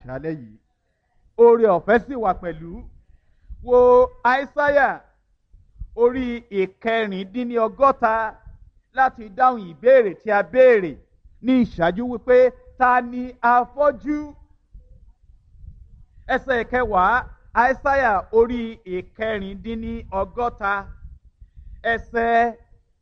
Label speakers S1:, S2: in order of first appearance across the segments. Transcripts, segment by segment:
S1: àṣálẹ́ yìí oore ọ̀fẹ́ sì wà pẹ̀lú. Wo Aísáyà orí ìkẹrìndínlọ́gọ́ta láti dáhùn ìbéèrè tí a béèrè ní ìṣáájú wípé ta ni afọ́jú. Ẹsẹ̀ ìkẹwàá Aísáyà orí ìkẹrìndínlọ́gọ́ta ẹsẹ̀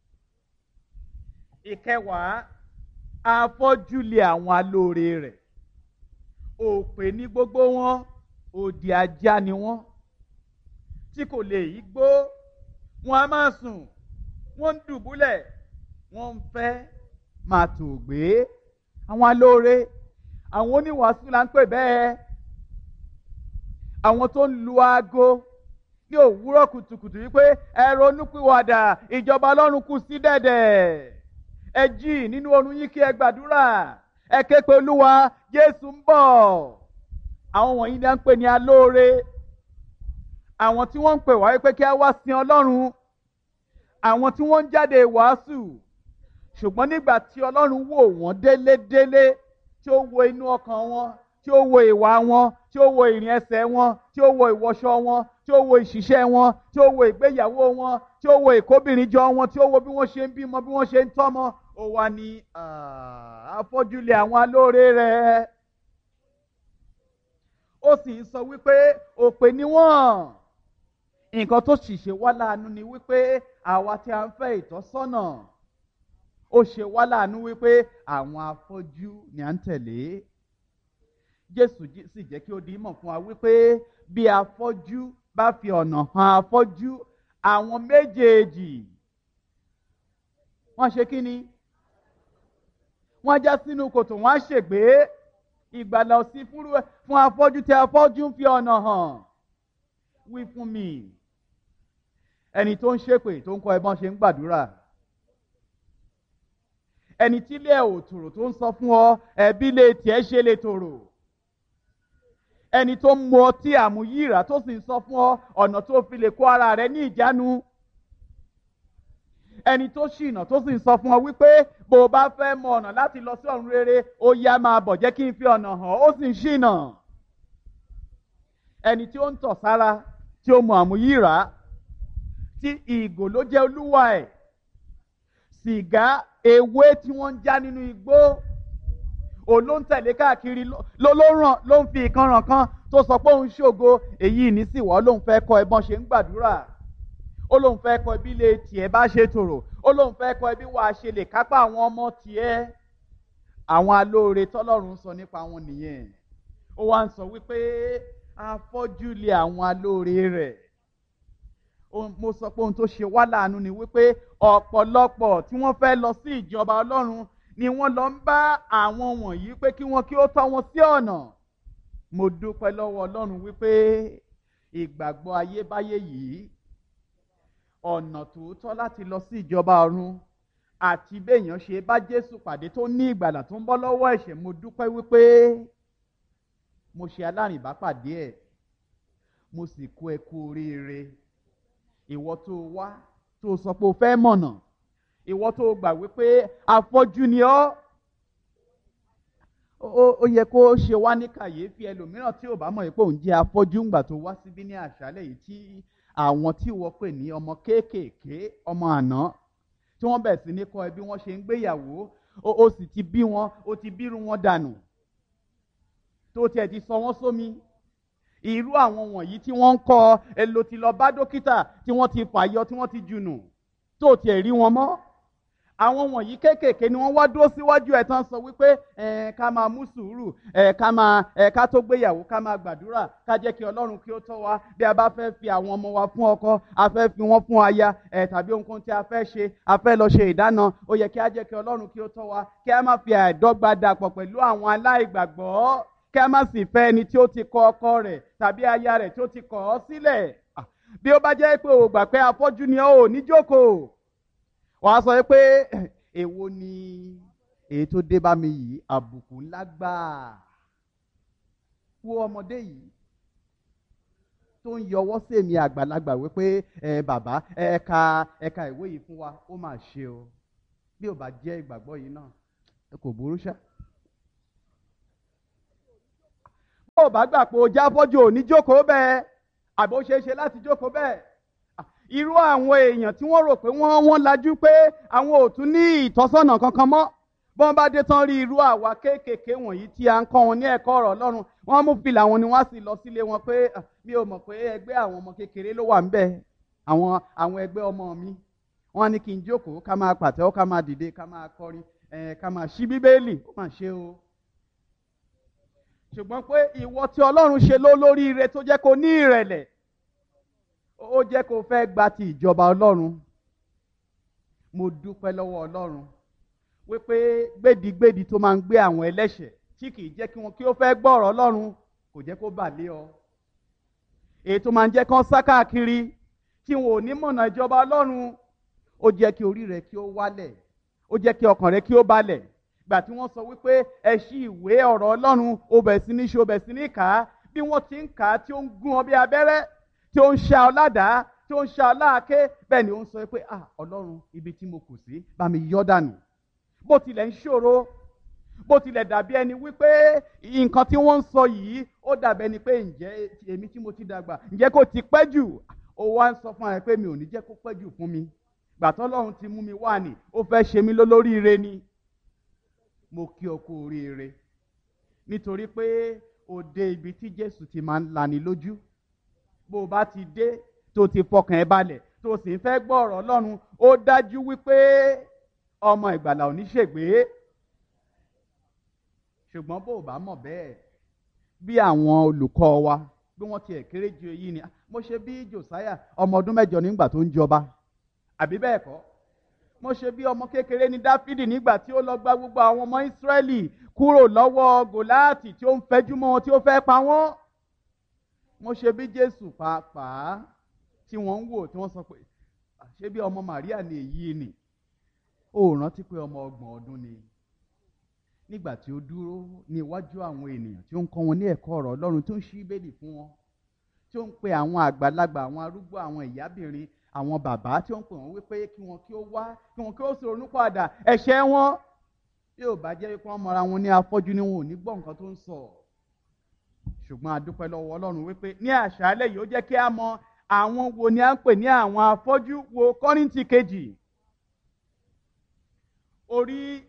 S1: ìkẹwàá, afọ́jú lé àwọn alóore rẹ̀, òpè ní gbogbo wọn, òdì ajá ni wọ́n tí kò lè yí gbó, wọn a máa sùn, wọ́n ń dùbúlẹ̀, wọ́n ń fẹ́ máa tò gbé. Àwọn alóore, àwọn oníwàásù là ń pè bẹ́ẹ̀. Àwọn tó ń lu aago ní òwúrọ̀ kùtùkùtù wípé ẹ ronúpìwàdà, ìjọba Ọlọ́run kù sí dẹ̀dẹ̀. Ẹ jí nínú oorun yín kí ẹ gbàdúrà, ẹ ké pe Olúwa, Jésù ń bọ̀. Àwọn wọ̀nyí ni à ń pè ní alóore. Àwọn tí wọ́n ń pè wá wípé kí a wá sin Ọlọ́run, àwọn tí wọ́n ń jáde wàásù. Ṣùgbọ́n nígbà tí Ọlọ́run wò wọ́n délédélé, tí ó wo inú ọkàn wọn, tí ó wo ìwà wọn, tí ó wo ìrìn ẹsẹ̀ wọn, tí ó wo ìwọṣọ wọn, tí ó wo ìṣiṣẹ́ wọn, tí ó wo ìgbéyàwó wọn, tí ó wo ìkóbìnrin jọ wọn, tí ó wo bí wọ́n ṣe ń bímọ, bí wọ́n ṣe ń tọ́mọ, ó wá ní afọ́jú lé àwọn alóore rẹ̀. Ó sì ń sọ wípé òpè ni wọ́n. Nǹkan tó sì ṣe wá láàánú ni wípé àwa tí a ń fẹ́ ìtọ́sọ́nà, ó ṣe wá láàánú wípé àwọn afọ́jú ni à ń tẹ̀lé. Jésù sì jẹ́ kí ó di mọ̀ fún wa wípé bí afọ́jú bá fi ọ̀nà hàn afọ́jú, àwọn méjèèjì wọ́n ṣe kí ni? Wọ́n já sínú kòtò, wọ́n á ṣègbé. Ìgbàlà ò sí fún afọ́jú tí afọ́jú ń fi ọ̀nà hàn. Wí fún mi, ẹni tó ń ṣépè tó ń kọ́ ẹ bọ́n ṣe ń gbàdúrà, ẹni tí ilé ẹ̀ ò tòrò tó ń sọ fún ọ ẹbí lè tiẹ̀ ṣe lè tòrò, ẹni tó ń mu ọtí àmúyíra tó sì ń sọ fún ọ ọ̀nà tó fi lè kó ara rẹ ní ìjánu, ẹni tó ṣìnà tó sì ń sọ fún ọ wípé bó o bá fẹ́ mọ ọ̀nà láti lọ sí ọ̀run rere, ó yá máa bọ̀ jẹ́ kí n fi ọ̀nà hàn, ó sì ń ṣìnà. Ẹni tí ó ń tọ̀ sára, tí ó mu àmúyíra, tí ìgò ló jẹ́ olúwa ẹ̀, sìgá, ewé tí wọ́n ń já nínú igbó, òun ló ń tẹ̀lé káàkiri, ló ń fi ìkanràn kan tó sọ pé òun ṣògo. Èyí ní sì wá lóun fẹ́ kọ́ ẹ bọ́n ṣe ń gbàdúrà, ó lóun fẹ́ kọ́ ẹbí lè tiẹ̀ bá ṣe tòrò, ó lóun fẹ́ kọ́ ẹbí wàá ṣe lè kápá àwọn ọmọ tiẹ̀. Àwọn alóore tọ́lọ́run sọ nípa wọn nìyẹn. Ó wá ń sọ wípé afọ́jú lé àwọn alóore rẹ̀. Mo sọ pé ohun tó ṣe wá láàánú ni wípé ọ̀pọ̀lọpọ̀ tí wọ́n fẹ́ lọ sí ìjọba Ọlọ́run ni wọ́n lọ ń bá àwọn wọ̀nyí pé kí wọ́n kí ó tọ́ wọn sí ọ̀nà. Mo dúpẹ́ lọ́wọ́ Ọlọ́run wípé ìgbàgbọ́ ayébáyé yìí, ọ̀nà tòótọ́ láti lọ sí ìjọba ọ̀run àti béèyàn ṣe bá Jésù pàdé tó ní ìgbàlà tó ń bọ́ lọ́wọ́ ẹ̀ṣẹ̀, mo dúpẹ́ wípé mo ṣe alárìnbápàdé ẹ̀, mo sì kú ẹ kú oríire. Ìwọ tó wá tó sọ pé o fẹ́ mọ̀nà, ìwọ tó gbà wípé afọ́jú ni ọ́, ó yẹ kó ṣe wá ní kàyéfì. Ẹlòmíràn tí ò bá mọ̀ pé òun jẹ́ afọ́jú ńgbà tó wá síbí ní àṣálẹ́ yìí, tí àwọn tí wọ́n pè ní ọmọ kéékèèké, ọmọ àná, tí wọ́n bẹ̀ sí ní kọ́ ẹ bí wọ́n ṣe ń gbéyàwó, ó sì ti bí wọn, ó ti bírú wọn dànù, tó tiẹ̀ ti sọ wọ́n sómi. Irú àwọn wọ̀nyí tí wọ́n ń kọ́ ẹ ló ti lọ bá dókítà tí wọ́n ti fàyọ, tí wọ́n ti jùnù, tó tiẹ̀ rí wọn mọ́. Àwọn wọ̀nyí kéékèèké ni wọ́n wá dúró síwájú ẹ̀ tán sọ wípé ká máa mú sùúrù, ká tó gbéyàwó ká máa gbàdúrà, ká jẹ́ kí Ọlọ́run kí ó tọ́ wa. Bí a bá fẹ́ fi àwọn ọmọ wa fún ọkọ, a fẹ́ fi wọ́n fún aya, tàbí ohunkóhun tí a fẹ́ ṣe, a fẹ́ lọ ṣe ìdáná, ó yẹ kí a jẹ́ kí Ọlọ́run kí ó tọ́ wa, kí a má fi àìdọ́gba dàpọ̀ pẹ̀lú àwọn aláìgbàgbọ́, kí a má sì fẹ́ ẹni tí ó ti kọ ọkọ rẹ̀ tàbí aya rẹ̀ tí ó ti kọ̀ ọ́ sílẹ̀. Bí ó bá jẹ́ pé o gbà pé afọ́jú ni ọ́ ò ní jókòó, wàá sọ pé èwo ni èyí tó dé bá mi yìí, àbùkù ńlá gbáà. Wo ọmọdé yìí tó ń yọwọ́ sí èmi àgbàlagbà wípé bàbá ẹ̀ka ìwé yìí fún wa, ó mà ṣe o. Bí ò bá jẹ́ ìgbàgbọ́ yìí náà, kò burú ṣá. ò bá gbà pé o já afọ́jú ò ní jókòó bẹ́ẹ̀, àbí ó ṣeé ṣe láti jókòó bẹ́ẹ̀. Irú àwọn èèyàn tí wọ́n rò pé wọ́n lajú pé àwọn ò tún ní ìtọ́sọ́nà kankan mọ́, bọ́n bá dé tán rí irú àwa kéékèèké wọ̀nyí tí a ń kọ́ wọn ní ẹ̀kọ́ ọ̀rọ̀ Ọlọ́run, wọ́n mú fìlà wọn ni wọ́n sì lọ sílé wọn pé mi ò mọ̀ pé ẹgbẹ́ àwọn ọmọ kékeré ló wà ńbẹ̀, àwọn ẹgbẹ́ ọmọ mi. Wọ́n ní kí n jókòó ká máa pàtẹ́wọ́, ká máa dìde, ká máa kọrin, ká máa ṣí Bíbélì. Ó mà ṣe o. Ṣùgbọ́n pé ìwọ tí Ọlọ́run ṣe lólóríire tó jẹ́ kó ní ìrẹ̀lẹ̀, ó jẹ́ kó fẹ́ gba ti ìjọba Ọlọ́run. Mo dúpẹ́ lọ́wọ́ Ọlọ́run wípé gbèdígbèdí tó máa ń gbé àwọn ẹlẹ́ṣẹ̀ tí kì í jẹ́ kí wọn kí ó fẹ́ gbọ́ ọ̀rọ̀ Ọlọ́run kò jẹ́ kó bà lé ọ. Èyí tó máa ń jẹ́ kán sá káàkiri tí wọn ò ní mọ̀nà ìjọba Ọlọ́run, ó jẹ́ kí orí rẹ kí ó wálẹ̀, ó jẹ́ kí ọkàn rẹ kí ó balẹ̀. Gbà tí wọ́n sọ wípé ẹ ṣí ìwé ọ̀rọ̀ Ọlọ́run, ó bẹ̀ sí ní ṣe, ó bẹ̀ sí ní kà á. Bí wọ́n ti ń kà á tí ó ń gún ọ bí abẹ́rẹ́, tí ó ń ṣá ọ ládàá, tí ó ń ṣá ọ láàké, bẹ́ẹ̀ ni ó ń sọ pé Ọlọ́run, ibi tí mo kù sí bá mi yọ́ dànù. Bó tilẹ̀ ń ṣòro, bó tilẹ̀ dàbí ẹni wípé nǹkan tí wọ́n ń sọ yìí ó dàbí ẹni pé ǹjẹ́ èmi tí mo ti dàgbà, ǹjẹ́ kò ti pẹ́ jù? Ó wá ń sọ fún ara pé mi ò ní jẹ́ kó pẹ́ jù fún mi. Gbà tí Ọlọ́run ti mú mi wá ní, ó fẹ́ ṣe mí lólóríire ni. Mo kí ọ kú oríire, nítorí pé o dé ibi tí Jésù ti máa ń lani lójú. Bó o bá ti dé tó ti fọkàn ẹ balẹ̀, tó sì ń fẹ́ gbọ́ ọ̀rọ̀ Ọlọ́run, ó dájú wípé ọmọ ìgbàlà ò ní ṣègbé. Ṣùgbọ́n bó o bá mọ̀ bẹ́ẹ̀, bí àwọn olùkọ́ wa bí wọ́n ti kéré ju èyí ni, mo ṣe bí Jòsáyà ọmọ ọdún 8 nígbà tó ń jọba, àbí bẹ́ẹ̀ kọ́? Mo ṣe bí ọmọ kékeré ní Dáfídì nígbà tí ó lọ gba gbogbo àwọn ọmọ Ísírẹ́lì kúrò lọ́wọ́ Gòláàtì tí ó ń fẹjú mọ́ wọn, tí ó fẹ́ pa wọ́n. Mo ṣe bí Jésù pàápàá tí wọ́n ń wò tí wọ́n sọ pé ṣé bí ọmọ Màríà ni èyí ni? Ó rántí pé ọmọ 30 ọdún ni. Nígbà tí ó dúró ní iwájú àwọn ènìyàn tí ó ń kọ́ wọn ní ẹ̀kọ́ ọ̀rọ̀ Ọlọ́run, tó ń ṣí Bíbélì fún wọn, tí ó ń pe àwọn àgbàlagbà, àwọn arúgbó, àwọn ìyábìnrin, àwọn bàbá, tí ó ń pè wọ́n wípé kí wọn kí ó wá, kí wọn kí ó sì ronú padà ẹ̀ṣẹ̀ wọn. Bí ò bá jẹ́ wípé wọ́n mọra wọn ní afọ́jú ni wọn ò ní gbọ́ nǹkan tó ń sọ. Ṣùgbọ́n a dúpẹ́ lọ́wọ́ Ọlọ́run wípé ní àṣálẹ́ yìí ó jẹ́ kí a mọ àwọn wo ni a ń pè ní àwọn afọ́jú. Wo Kọ́ríńtì kejì orí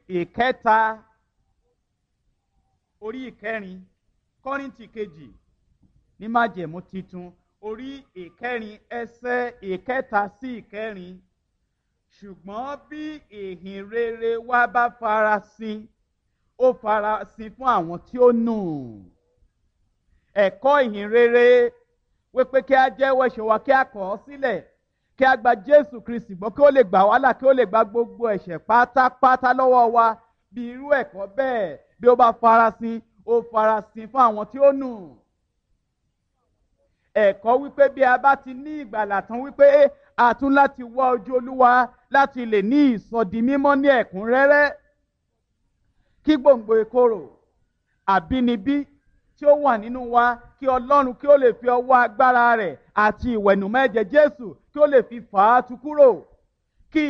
S1: ìkẹrin, Kọ́ríńtì kejì ní májẹ̀mú titun orí ìkẹrin ẹsẹ̀ 3 sí 4. Ṣùgbọ́n bí ìhìn rere wa bá farasin, ó farasin fún àwọn tí ó nù. Ẹ̀kọ́ ìhìn rere wípé kí a jẹ́wọ́ ẹ̀ṣẹ̀ wa, kí a kọ̀ ọ́ sílẹ̀, kí a gba Jésù Kristi gbọ́, kí ó lè gbà wá là, kí ó lè gba gbogbo ẹ̀ṣẹ̀ pátápátá lọ́wọ́ wa. Bí irú ẹ̀kọ́ bẹ́ẹ̀ bí ó bá farasin, ó farasin fún àwọn tí ó nù. Ẹ̀kọ́ wípé bí a bá ti ní ìgbàlà tán wípé a tún láti wá ojú Olúwa láti lè ní ìsọdi mímọ́ ní ẹ̀kúnrẹ́rẹ́, kí gbòǹgbò ìkorò àbínibí tí ó wà nínú wa, kí Ọlọ́run kí ó lè fi ọwọ́ agbára rẹ̀ àti ìwẹ̀nùmọ́ ẹ̀jẹ̀ Jésù kí ó lè fi fà á tu kúrò, kí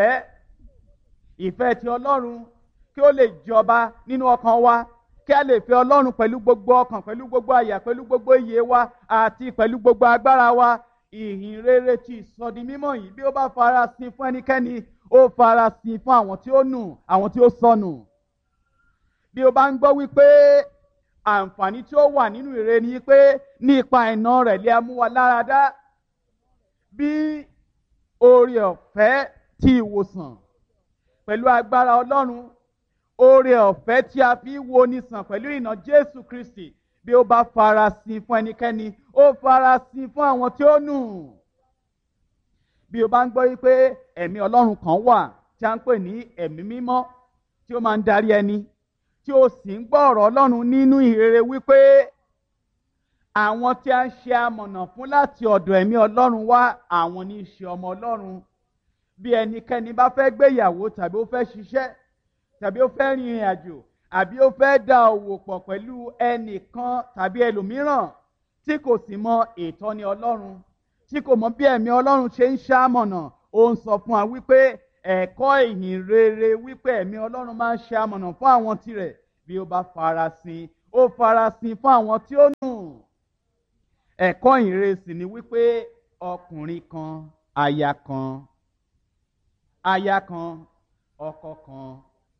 S1: ìfẹ́ ti Ọlọ́run kí ó lè jọba nínú ọkàn wa, kí a lè fẹ́ Ọlọ́run pẹ̀lú gbogbo ọkàn, pẹ̀lú gbogbo àyà, pẹ̀lú gbogbo ìyè wa àti pẹ̀lú gbogbo agbára wa. Ìhìn rere ti ìsọdi mímọ́ yìí bí ó bá farasin fún ẹnikẹ́ni, ó farasin fún àwọn tí ó nù, àwọn tí ó sọnù. Bí o bá ń gbọ́ wípé àǹfààní tí ó wà nínú ìre ni pé ní ipa iná rẹ̀ lè mú wa lára dá, bí oore ọ̀fẹ́ ti ìwòsàn pẹ̀lú agbára Ọlọ́run, oore ọ̀fẹ́ tí a fi wo ni sàn pẹ̀lú ìnà Jésù Kristi, bí ó bá farasin fún ẹnikẹ́ni, ó farasin fún àwọn tí ó nù. Bí o bá ń gbọ́ wípé ẹ̀mí Ọlọ́run kan wà tí a ń pè ní ẹ̀mí mímọ́ tí ó máa ń darí ẹni, tí ó sì ń gbọ́ ọ̀rọ̀ Ọlọ́run nínú ìhìnrere wípé àwọn tí a ń ṣe amọ̀nà fún láti ọ̀dọ̀ ẹ̀mí Ọlọ́run wá, àwọn ní í ṣe ọmọ Ọlọ́run. Bí ẹnikẹ́ni bá fẹ́ gbéyàwó tàbí ó fẹ́ ṣiṣẹ́ tàbí ó fẹ́ rin ìrìn àjò àbí ó fẹ́ dá òwò pọ̀ pẹ̀lú ẹnìkan tàbí ẹlòmíràn tí kò sì mọ ìtọ́ni Ọlọ́run, tí kò mọ bí ẹ̀mí Ọlọ́run ṣe ń ṣamọ̀nà, ó ń sọ fún wa wípé ẹ̀kọ́ ìhìn rere wípé ẹ̀mí Ọlọ́run máa ń ṣamọ̀nà fún àwọn tirẹ̀, bí ó bá farasin, ó farasin fún àwọn tí ó nù. Ẹ̀kọ́ ìrẹsì ni wípé ọkùnrin kan aya kan, aya kan ọkọ kan.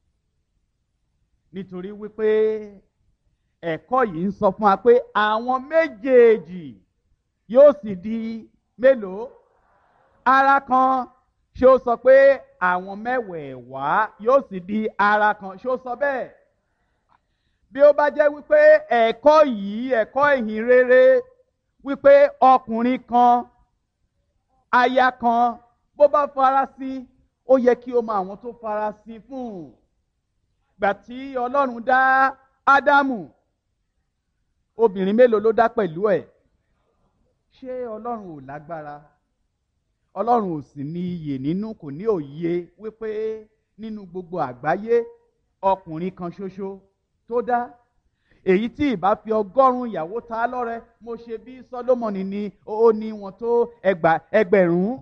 S1: Nítorí wípé ẹ̀kọ́ yìí ń sọ fún wa pé àwọn méjèèjì yóò sì di mélòó? Ara kan. Ṣé ó sọ pé àwọn mẹ́wẹ̀ẹ̀wá yóò sì di ara kan? Ṣé ó sọ bẹ́ẹ̀? Bí ó bá jẹ́ wípé ẹ̀kọ́ yìí, ẹ̀kọ́ ìhìn rere wípé ọkùnrin kan aya kan bó bá farasin, ó yẹ kí o mọ àwọn tó farasin fún un. Gbà tí Ọlọ́run dá Ádámù, obìnrin mélòó ló dá pẹ̀lú ẹ̀? Ṣé Ọlọ́run ò lágbára? Ọlọ́run ò sì ní iyè nínú, kò ní òye wípé nínú gbogbo àgbáyé ọkùnrin kan ṣoṣo tó dá, èyí tí ìbá fi 100 ìyàwó ta lọ́rẹ, mo ṣe bí Sólómọ́nì ni ó ní wọn tó ẹgbẹ̀rún.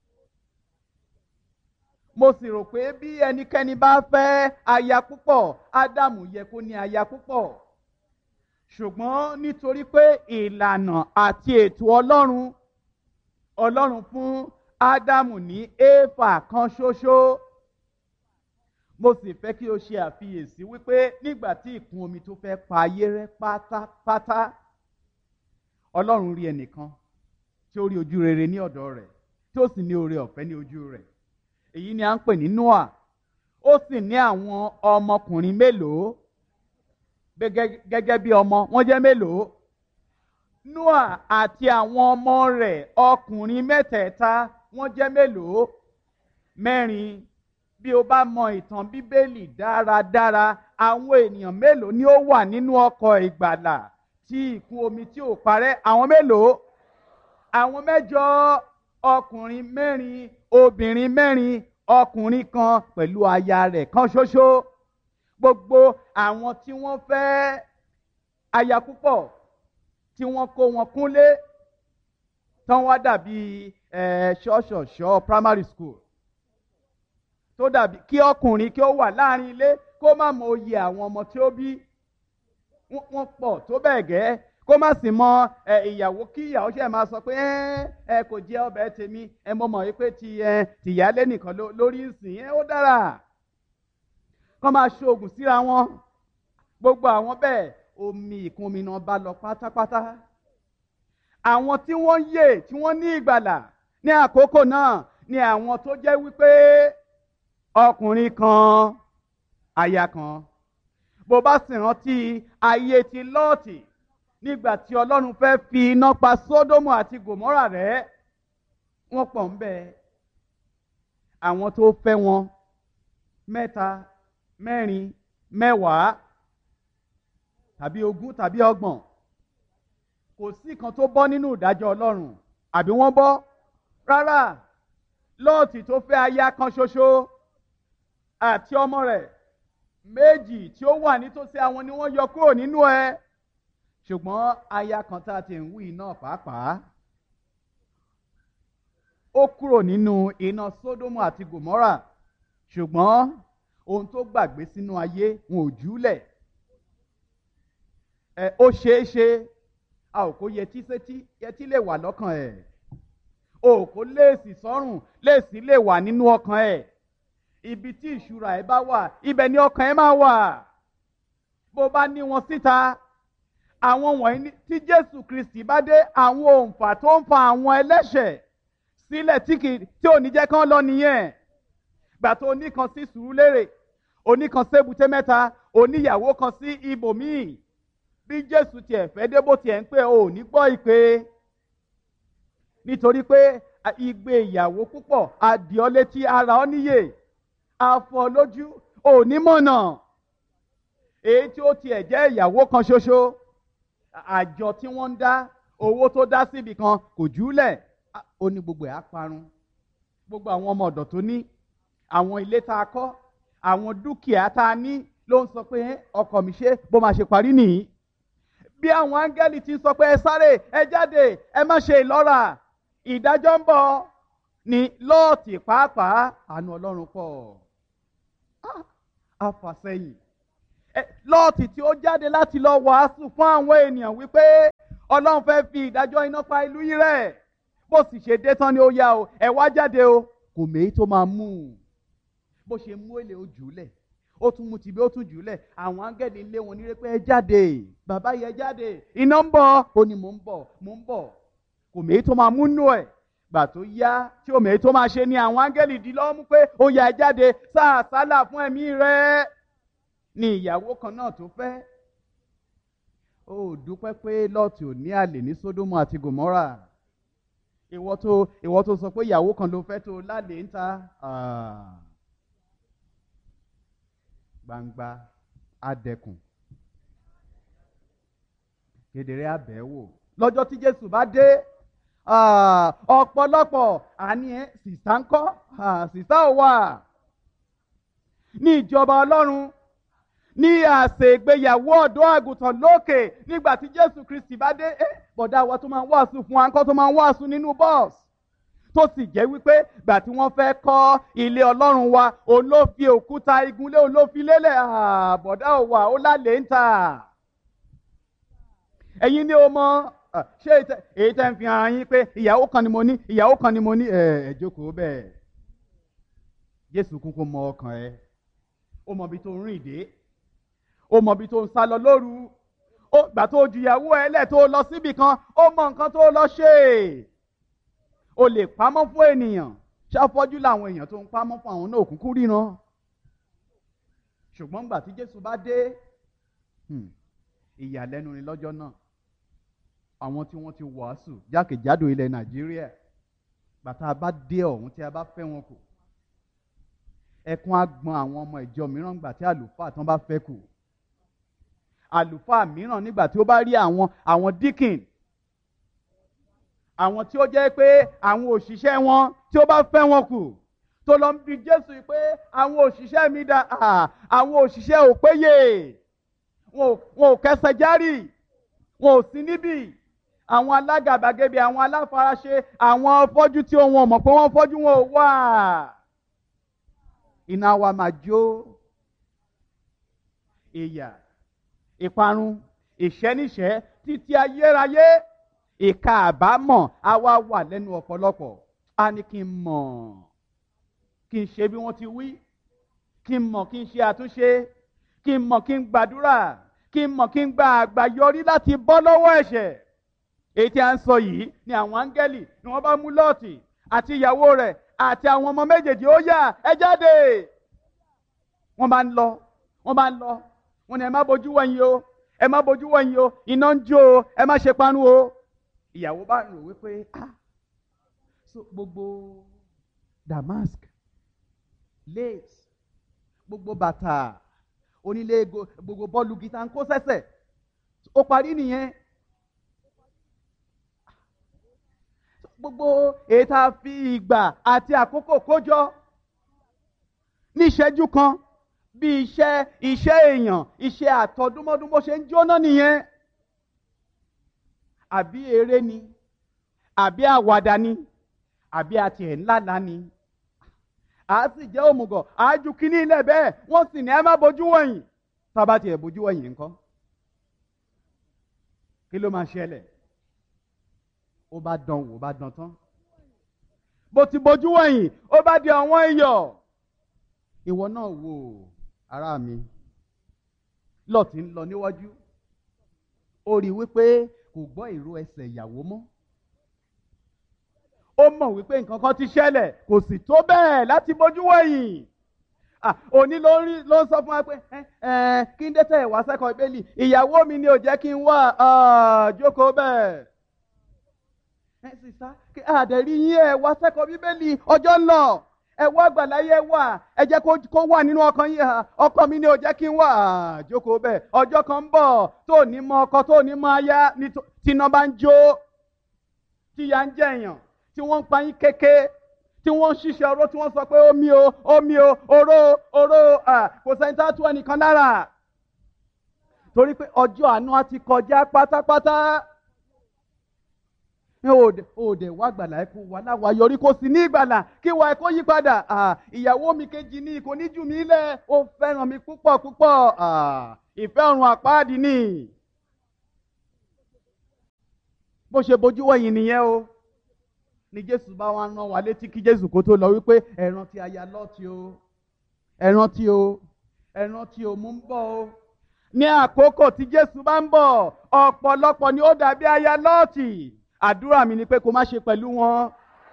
S1: Mo sì rò pé bí ẹnikẹ́ni bá fẹ́ aya púpọ̀, Ádámù yẹ kó ní aya púpọ̀. Ṣùgbọ́n nítorí pé ìlànà àti ètò Ọlọ́run fún Ádámù ní Éfà kan ṣoṣo. Mo sì fẹ́ kí o ṣe àfiyèsí wípé nígbà tí ìkún omi tó fẹ́ pa ayé rẹ́ pátápátá, Ọlọ́run rí ẹnìkan tí ó rí ojú rere ní ọ̀dọ̀ rẹ̀, tí ó sì ní oore ọ̀fẹ́ ní ojú rẹ̀. Èyí ni à ń pè ní Nóà. Ó sì ní àwọn ọmọkùnrin mélòó? Gẹ́gẹ́ bí ọmọ, wọ́n jẹ́ mélòó? Nóà àti àwọn ọmọ rẹ̀ ọkùnrin mẹ́tẹ̀ẹ̀ta, wọ́n jẹ́ mélòó? 4. Bí o bá mọ ìtàn Bíbélì dáradára, àwọn ènìyàn mélòó ni ó wà nínú ọkọ̀ ìgbàlà tí ìkún omi tí ò parẹ́? Àwọn mélòó? Àwọn 8. Ọkùnrin 4, obìnrin 4, ọkùnrin kan pẹ̀lú aya rẹ̀ kan ṣoṣo. Gbogbo àwọn tí wọ́n fẹ́ aya púpọ̀, tí wọ́n kó wọn kúnlé, tán wá dàbí ṣọ́ṣọ̀ṣọ́ primary school, tó dàbí kí ọkùnrin kí ó wà láàrin ilé kó má mọ oyè àwọn ọmọ tí ó bí. Wọ́n pọ̀ tó bẹ́ẹ̀ gẹ́ kó má sì mọ ìyàwó kí ìyàwó ṣe máa sọ pé kò jẹ́ ọbẹ̀ tèmi, mo mọ̀ wípé tìyálé nìkan lórí ìsìn ó dára. Kọ́ máa ṣoògùn síra wọn. Gbogbo àwọn bẹ́ẹ̀ omi ìkún omi náà bá lọ pátápátá. Àwọn tí wọ́n yè, tí wọ́n ní ìgbàlà ní àkókò náà ni àwọn tó jẹ́ wípé ọkùnrin kan aya kan. Bó bá sì rántí ayé ti Lọ́ọ̀tì nígbà tí Ọlọ́run fẹ́ fi iná pa Sódómù àti Gòmórà rẹ́, wọ́n pọ̀ ń bẹ. Àwọn tó fẹ́ wọn 3, 4, 10 tàbí 20 tàbí 30. Kò sí kan tó bọ́ nínú ìdájọ́ Ọlọ́run, àbí wọ́n bọ́? Rárá. Lọ́ọ̀tì tó fẹ́ aya kan ṣoṣo àti ọmọ rẹ̀ 2 tí ó wà nítòsí àwọn ni wọ́n yọ kúrò nínú ẹ̀. Ṣùgbọ́n aya kan tá a ti ń wí náà pàápàá, ó kúrò nínú iná Sódómù àti Gòmórà. Ṣùgbọ́n ohun tó gbàgbé sínú ayé wọn ò jùúlẹ̀. Ó ṣeéṣe a ò kó yẹtí sétí, yẹtí lè wà lọ́kàn ẹ̀. O kò léèsì sọ́rùn, léèsì lè wà nínú ọkàn ẹ̀. Ibi tí ìṣúra ẹ̀ bá wà, ibẹ̀ ni ọkàn ẹ̀ máa wà. Bó bá ní wọn síta, àwọn wọ̀nyí tí Jésù Kristi bá dé, àwọn òǹfà tó ń fa àwọn ẹlẹ́ṣẹ̀ sílẹ̀ tí ò ní jẹ́ kán lọ nìyẹn. Gbà tó oníkan sí Sùúrùlérè, oníkan sí Èbúté Mẹ́ta, oníyàwó kan sí ibòmíì. Bí Jésù tiẹ̀ fẹ́ dé bó tiẹ̀ ń pè ò ní gbọ́ ìpè. Nítorí pé igbe ìyàwó púpọ̀ adì ọ́ létí, ara ọ́ níyè, afọ́ lójú, ò ní mọ̀nà. Èyí tí ó tiẹ̀ jẹ́ ìyàwó kan ṣoṣo, àjọ tí wọ́n ń dá, owó tó dá síbi kan kò jùúlẹ̀, ó ní gbogbo ẹ̀ á parun. Gbogbo àwọn ọmọ ọ̀dọ̀ tó ní, àwọn ilé tá a kọ́, àwọn dúkìá tá a ní ló ń sọ pé ọkọ mi ṣe bó máa ṣe parí nìyí. Bí àwọn áńgẹ́lì ti sọ pé ẹ sáré, ẹ jáde, ẹ má ṣe ìlọ́ra, ìdájọ́ ń bọ̀, ní Lọ́ọ̀tì pàápàá àánú Ọlọ́run pọ̀. Afàsẹ́yìn, Lọ́ọ̀tì tí ó jáde láti lọ wàásù fún àwọn ènìyàn wípé Ọlọ́run fẹ́ fi ìdájọ́ iná pa ìlú yìí rẹ́, bó sì ṣe dé tán ni ó yá o, ẹ wá jáde o, kò méyí tó máa mú un. Bó ṣe mú èlé ó jùúlẹ̀, ó tún mú tìbí ó tún jùúlẹ̀, àwọn áńgẹ́lì lé wọn nílé pé ẹ jáde, bàbá yẹ jáde, iná ń bọ̀, ó ní mò ń bọ̀, kò méyí tó máa mú nú ẹ̀. Gbà tó yá tí ó méyí tó máa ṣe ni àwọn áńgẹ́lì dí lọ́wọ́ mú pé ó yá ẹ jáde, sáà sálà fún ẹ̀mí rẹ̀. Ni ìyàwó kan náà tó fẹ́. Ó dúpẹ́ pé Lọ́ọ̀tì ò ní àlè ní Sódómù àti Gòmórà. Ìwọ tó sọ pé ìyàwó kan ló fẹ́ tó lálé ń ta. Gbangba adẹkùn, kedere abẹ́wò. Lọ́jọ́ tí Jésù bá dé, ọ̀pọ̀lọpọ̀ àní sìsá ń kọ́, sìsá ò wà ní ìjọba Ọlọ́run, ní àsè ìgbéyàwó ọ̀dọ́ àgùntàn lókè. Nígbà tí Jésù Kristi bá dé, bọ̀dá wa tó máa ń wàásù fún wa ńkọ́, tó máa ń wàásù nínú bọ́ọ̀sì, tó sì jẹ́ wípé gbà tí wọ́n fẹ́ kọ́ ilé Ọlọ́run wa, òun ló fi òkúta igunlé, òun ló fi lélẹ̀. Bọ̀dá ò wà, ó lálé ń tà. Ẹ̀yin ni ó mọ̀, ṣé èyí tẹ́ ń fi hàn yín pé ìyàwó kan ni mo ní, ìyàwó kan ni mo ní, ẹ jókòó bẹ́ẹ̀. Jésù kúkú mọ ọkàn ẹ, ó mọ ibi tó ń rìn dé, ó mọ ibi tó ń sá lọ lóru, gbà tó ju ìyàwó ẹ lẹ̀ tó lọ síbì kan, ó mọ nǹkan tó lọ ṣe. O lè pamọ́ fún ènìyàn, ṣàfọ́jú làwọn èèyàn tó ń pamọ́ fún àwọn náà òkùnkùn ríran. Ṣùgbọ́n gbà tí Jésù bá dé, ìyàlẹ́nu ni lọ́jọ́ náà. Àwọn tí wọ́n ti wàásù jákèjádò ilẹ̀ Nàìjíríà, bàtà bá dé ọ̀hún tí a bá fẹ́ wọn kù, ẹkún á gbọn àwọn ọmọ ìjọ mìíràn gbà tí àlùfáà tán bá fẹ́ kù. Àlùfáà mìíràn nígbà tí ó bá rí àwọn díkìn, àwọn tí ó jẹ́ pé àwọn òṣìṣẹ́ wọn tí ó bá fẹ́ wọn kù, tó lọ ń bi Jésù pé àwọn òṣìṣẹ́ mi dà, àwọn òṣìṣẹ́ ò péye, wọn ò kẹsẹ̀ járì, wọn ò sí níbí. Àwọn alágàbàgebè, àwọn aláfaraṣe, àwọn fọ́jú tí wọn mọ̀ pé wọ́n fọ́jú, wọn ò wà. Iná wa máa jó. Ìyà, ìparun, ìṣẹ́níṣẹ́ títí ayérayé. Ìka àbámọ̀ á wá wà lẹ́nu ọ̀pọ̀lọpọ̀. A ní kí n mọ̀, kí n ṣe bí wọ́n ti wí, kí n mọ̀, kí n ṣe àtúnṣe, kí n mọ̀, kí n gbàdúrà, kí n mọ̀, kí n gba àgbáyọrí láti bọ́ lọ́wọ́ ẹ̀ṣẹ̀. Èyí tí a ń sọ yìí ni àwọn áńgẹ́lì ni wọ́n bá mú Lọ́ọ̀tì àti ìyàwó rẹ̀ àti àwọn ọmọ méjèèjì, ó yá ẹ jáde. Wọ́n bá ń lọ, wọ́n ní ẹ má bojú wẹ̀yìn o, ẹ má bojú wẹ̀yìn o, iná ń jó o, ẹ má ṣe panu o. Ìyàwó bá rò wípé so gbogbo damask, lace, gbogbo bàtà onílé, gbogbo bọ́ọ̀lù gíta ń kó sẹ́sẹ̀, ó parí nìyẹn. Gbogbo èyí tá a fi ìgbà àti àkókò kójọ ní ìṣẹ́jú kan, bí iṣẹ́ èèyàn, iṣẹ́ àtọdúnmọ́dún bó ṣe ń jóná nìyẹn. Àbí eré ni, àbí àwàdà ni, àbí àti ẹ̀ ńláńlá ni. A sì jẹ́ òmùgọ̀, a ju kíní ilẹ̀ bẹ́ẹ̀, wọ́n sì ní ẹ má bojú wẹ̀yìn. Tábà tiẹ̀ bojú wẹ̀yìn ńkọ́? Kí ló máa ṣẹlẹ̀? Ó bá dán wò, ó bá dán tán. Bó ti bojú wẹ̀yìn, ó bá di ọ̀wọ́n iyọ̀. Ìwọ náà wò, ará mi. Lọ́ọ̀tì ń lọ níwájú. Ó rí wípé kò gbọ́ ìró ẹsẹ̀ ìyàwó mọ́. Ó mọ̀ wípé nǹkan kan ti ṣẹlẹ̀, kò sì tó bẹ́ẹ̀ láti bojú wẹ̀yìn. Òní ló ń sọ fún wa pé kí n dé tẹ̀ wá sẹ́kọ̀ọ́ Bíbélì, ìyàwó mi ni ò jẹ́ kí n wá, jókòó bẹ́ẹ̀. Sísá, àdẹ̀rí yín ẹ wá sẹ́kọ̀ọ́ Bíbélì, ọjọ́ ń lọ, ẹ wá àgbàláyé wà, ẹ jẹ́ kó wà nínú ọkàn yín. Ọkọ mi ni ò jẹ́ kí n wá, jókòó bẹ́ẹ̀. Ọjọ́ kan ń bọ̀ tó ní mọ ọkọ, tó ní mọ aya, tíná bá ń jó, tíya ń jẹ̀yàn, tí wọ́n ń pa yín kéke, tí wọ́n ń ṣiṣẹ́ oró, tí wọ́n sọ pé omi o, oró, kò sẹ́ni tá tú ẹnìkan lára. Torí pé ọjọ́ àánú á ti kọjá pátápátá. òde wá gbàlà ẹ kó wà láwa yọrí kó sì ní ìgbàlà kí wà ẹ kó yí padà. Ìyàwó mi kejì ní kò ní jù mí lẹ̀, ó fẹ́ràn mi púpọ̀ púpọ̀. Ìfẹ́ ọ̀run àpáàdì ni. Bó ṣe bojú wẹ̀yìn nìyẹn o. Ni Jésù bá wá rán wa létí kí Jésù kó tó lọ wípé ẹ rántí aya Lọ́ọ̀tì o, ẹ rántí o, ẹ rántí o, mú ń bọ̀ o. Ní àkókò tí Jésù bá ń bọ̀, ọ̀pọ̀lọpọ̀ ni ó dàbí aya Lọ́ọ̀tì. Àdúrà mi ni pé kó má ṣe pẹ̀lú wọn.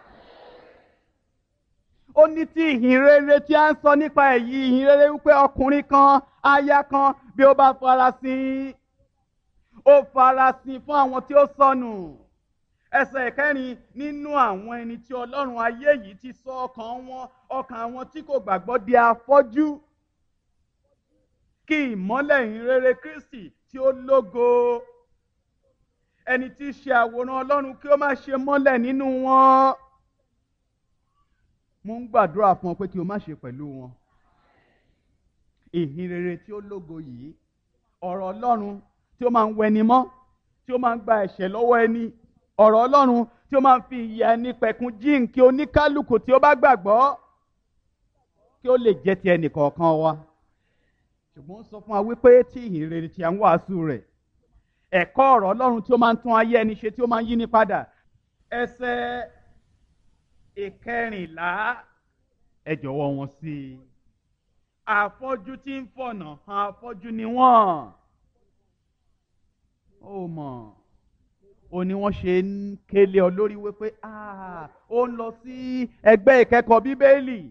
S1: Ó ní tí ìhìn rere tí a ń sọ nípa èyí, ìhìn rere wípé ọkùnrin kan, aya kan, bí ó bá farasin, ó farasin fún àwọn tí ó sọnù. Ẹsẹ̀ ìkẹrin, nínú àwọn ẹni tí Ọlọ́run ayé yìí ti sọ ọkàn àwọn tí kò gbàgbọ́ di afọ́jú, kí ìmọ́lẹ̀ ìhìn rere Kristi tí ó lógo, ẹni tí í ṣe àwòrán Ọlọ́run, kí ó má ṣe mọ́lẹ̀ nínú wọn. Mo ń gbàdúrà fún ọ pé kí o má ṣe pẹ̀lú wọn. Ìhìn rere tí ó lógo yìí, ọ̀rọ̀ Ọlọ́run tí ó máa ń wẹni mọ́, tí ó máa ń gba ẹ̀ṣẹ̀ lọ́wọ́ ẹni, ọ̀rọ̀ Ọlọ́run tí ó máa ń fi ìyà ẹni pẹ̀kun jíǹkí oníkálukú tí ó bá gbàgbọ́, kí ó lè jẹ́ ti ẹnì kọ̀ọ̀kan wa. Ṣùgbọ́n ó sọ fún wa wípé tí ìhìn rere tí a ń wàásù rẹ̀, ẹ̀kọ́ ọ̀rọ̀ Ọlọ́run tí ó máa ń tún ayé ẹni ṣe, tí ó máa ń yí ni padà. Ẹsẹ̀ ìkẹrìnlá, ẹ jọ̀wọ́ wọn sí i. Afọ́jú tí ń fọ̀nà hàn afọ́jú ni wọ́n. Ó mọ̀, ó ní wọ́n ṣe ń kélé ọ lórí wípé ó ń lọ sí ẹgbẹ́ ìkẹ́kọ̀ọ́ Bíbélì.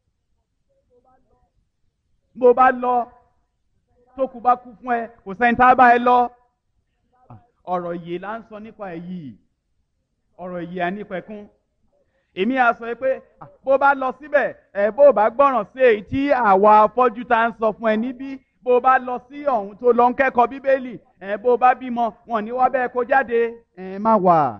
S1: Bó bá lọ, tó kù bá kú fún ẹ, kò sẹ́ni tá bá ẹ lọ. Ọ̀rọ̀ ìyè là ń sọ nípa èyí, ọ̀rọ̀ ìyè ànípẹ̀kun. Èmi á sọ pé bó bá lọ síbẹ̀, bó bá gbọ́ràn sí èyí tí àwa afọ́jú tá ń sọ fún ẹ níbí, bó bá lọ sí ọ̀hún tó lọ ń kẹ́kọ̀ọ́ Bíbélì, bó bá bímọ wọn ní wá bẹ́ẹ̀ kó jáde, má wà.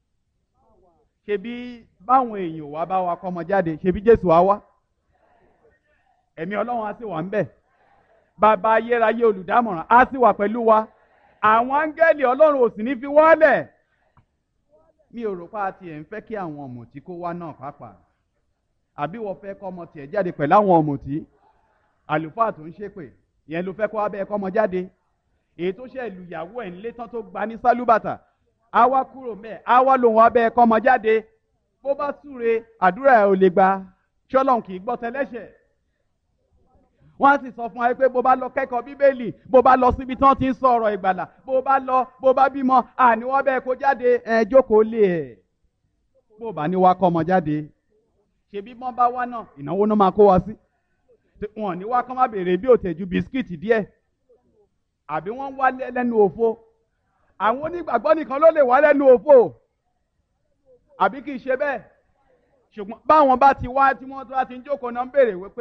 S1: Ṣebí báwọn èèyàn wá bá wa kọ́mọ jáde, ṣebí Jésù á wá, ẹ̀mí Ọlọ́run á sì wà ń bẹ̀, bàbá ayérayé olùdámọ̀ràn á sì wà pẹ̀lú wa. Àwọn áńgẹ́lì Ọlọ́run ò sì ní fi wọ́lẹ̀. Mi ò rò pé a tiẹ̀ ń fẹ́ kí àwọn ọ̀mùtí kó wá náà pàápàá. Àbí wọ́n fẹ́ kọ́ ọmọ tiẹ̀ jáde pẹ̀lú àwọn ọ̀mùtí? Àlùfáà tó ń ṣépè, ìyẹn ló fẹ́ kó wá bẹ́ẹ̀ kọ́ ọmọ jáde? Èyí tó ṣe lùyàwó ẹ̀ ńlé tán tó gba ní sálúbàtà, á wá kúrò mẹ́ẹ̀, á wá lòun wá bẹ́ẹ̀ kọ́ ọmọ jáde. Bó bá súre, àdúrà ẹ̀ ò lè gba. Ṣọ́lọ́run kì í gbọ́ tẹlẹ́ṣẹ̀. Wọ́n á sì sọ fún wa pé bó bá lọ kẹ́kọ̀ọ́ Bíbélì, bó bá lọ síbi tí wọ́n ti ń sọ ọ̀rọ̀ ìgbàlà, bó bá lọ, bó bá bímọ, àní wọ́n bẹ́ẹ̀ kó jáde, jókòó lé ẹ̀. Bó bá ní wá kọ́ ọmọ jáde, ṣebí wọ́n bá wá náà, ìnáwó náà máa kó wa sí. Wọ́n ní wá kọ́ má béèrè bí òtẹ̀jú bisikíìtì díẹ̀. Àbí wọ́n wá lẹ́nu òfo. Àwọn onígbàgbọ́ nìkan ló lè wá lẹ́nu òfo. Àbí kì í ṣe bẹ́ẹ̀. Ṣùgbọ́n báwọn bá ti wá tí wọ́n tó bá ti ń jókòó náà ń béèrè wípé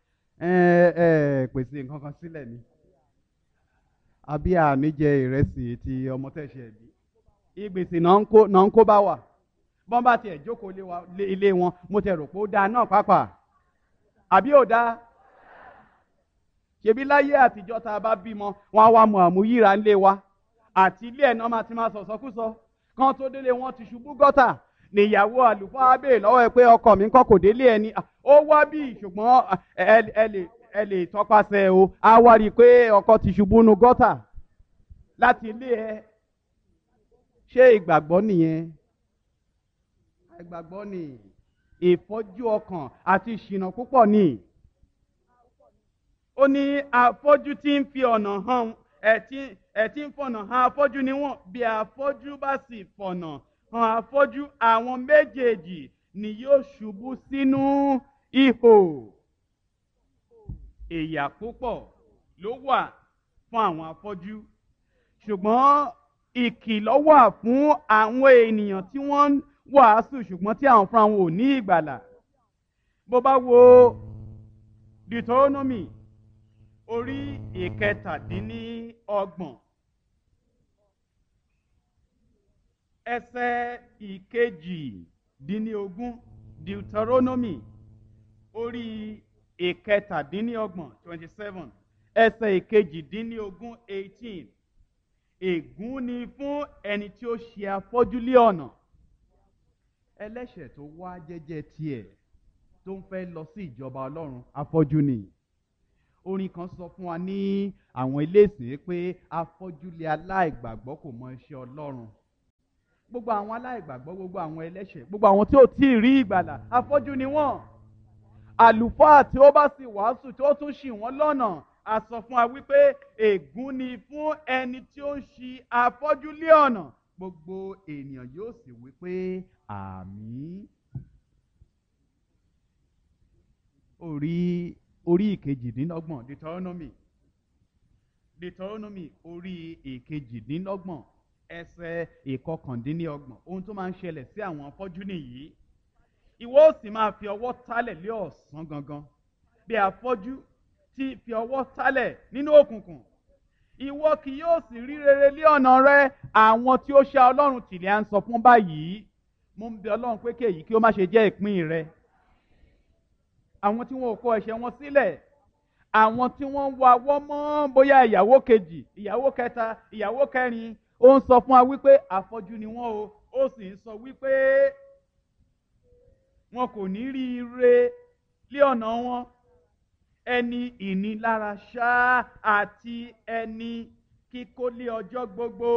S1: pèsè nǹkan kan sílẹ̀ ni. Àbí àní jẹ ìrẹsì ti ọmọ tẹ̀sẹ̀ bí. Ìgbèsè náà ń kó bá wà. Bọ́n bá tiẹ̀ jókòó ilé wọn, mo tẹ̀ rò pé ó dáa náà pàápàá. Àbí ò dáa? Ṣebí láyé àtijọ́ tá a bá bímọ, wọn á wá mọ àmúyíra ńlé wa. Àti ilé ẹ̀ náà máa ti máa sọ̀sọ́kúsọ. Kán tó délé wọn ti ṣubú gọ́tà. Níyàwó àlùfáà béèrè lọ́wọ́ ẹ pé ọkọ mi ńkọ́ kò délé ẹni. Ó wá bí ṣùgbọ́n ẹ lè tọpasẹ̀ o. A wá rí i pé ọkọ ti ṣubú nu gọ́tà láti ilé ẹ. Ṣé ìgbàgbọ́ nìyẹn? Ìgbàgbọ́ ni ìfọ́jú ọkàn àti ìṣìnà púpọ̀ ni. Ó ní afọ́jú tí ń fi ọ̀nà hàn ẹ̀ tí ń fọ̀nà hàn afọ́jú ni wọ́n. Bí afọ́jú bá sì fọ̀nà hàn afọ́jú, àwọn méjèèjì ni yóò ṣubú sínú ihò. Ìyà púpọ̀ ló wà fún àwọn afọ́jú, ṣùgbọ́n ìkìlọ̀ wà fún àwọn ènìyàn tí wọ́n ń wàásù ṣùgbọ́n tí àwọn fúnra wọn ò ní ìgbàlà. Bó bá wo Deuteronomy orí 17 ẹsẹ̀ 22, Deuteronomy orí 27, ẹsẹ̀ 22, 18. Ègún ni fún ẹni tí ó ṣe afọ́jú lé ọ̀nà, ẹlẹ́ṣẹ̀ tó wá jẹ́jẹ́ tiẹ̀ tó ń fẹ́ lọ sí ìjọba Ọlọ́run afọ́jú ni. Orin kan sọ fún wa ní àwọn ilé ìsìn pé afọ́jú lé aláìgbàgbọ́ kò mọ iṣẹ́ Ọlọ́run. Gbogbo àwọn aláìgbàgbọ́, gbogbo àwọn ẹlẹ́ṣẹ̀, gbogbo àwọn tí ò tí ì rí ìgbàlà, afọ́jú ni wọ́n. Àlùfáà tí ó bá sì wàásù tí ó tún ṣì wọ́n lọ́nà, a sọ fún wa wípé ègún ni fún ẹni tí ó ń ṣì afọ́jú lé ọ̀nà. Gbogbo ènìyàn yóò sì wípé àmín. Orí ìkejìdínlọ́gbọ̀n, Deuteronomy orí ìkejìdínlọ́gbọ̀n ẹsẹ̀ ìkọkàndínlọ́gbọ̀n. Ohun tó máa ń ṣẹlẹ̀ sí àwọn afọ́jú nìyí. Ìwọ ó sì máa fi ọwọ́ tálẹ̀ lé ọ̀sán gangan bí afọ́jú tí fi ọwọ́ tálẹ̀ nínú òkùnkùn. Ìwọ kì yóò sì rí rere lé ọ̀nà rẹ. Àwọn tí ó ṣá Ọlọ́run tì lé à ń sọ fún báyìí. Mo ń bẹ Ọlọ́run pé kí èyí kí ó má ṣe jẹ́ ìpín rẹ. Àwọn tí wọn ò kọ ẹ̀ṣẹ̀ wọn sílẹ̀, àwọn tí wọ́n ń wa wọ́ mọ́ bóyá ìyàwó kejì, ìyàwó kẹta, ìyàwó kẹrin, ó ń sọ fún wa wípé afọ́jú ni wọ́n o. Ó sì ń sọ wípé wọn kò ní rí ire lé ọ̀nà wọn. Ẹni ìnilára ṣá àti ẹni kíkó lé ọjọ́ gbogbo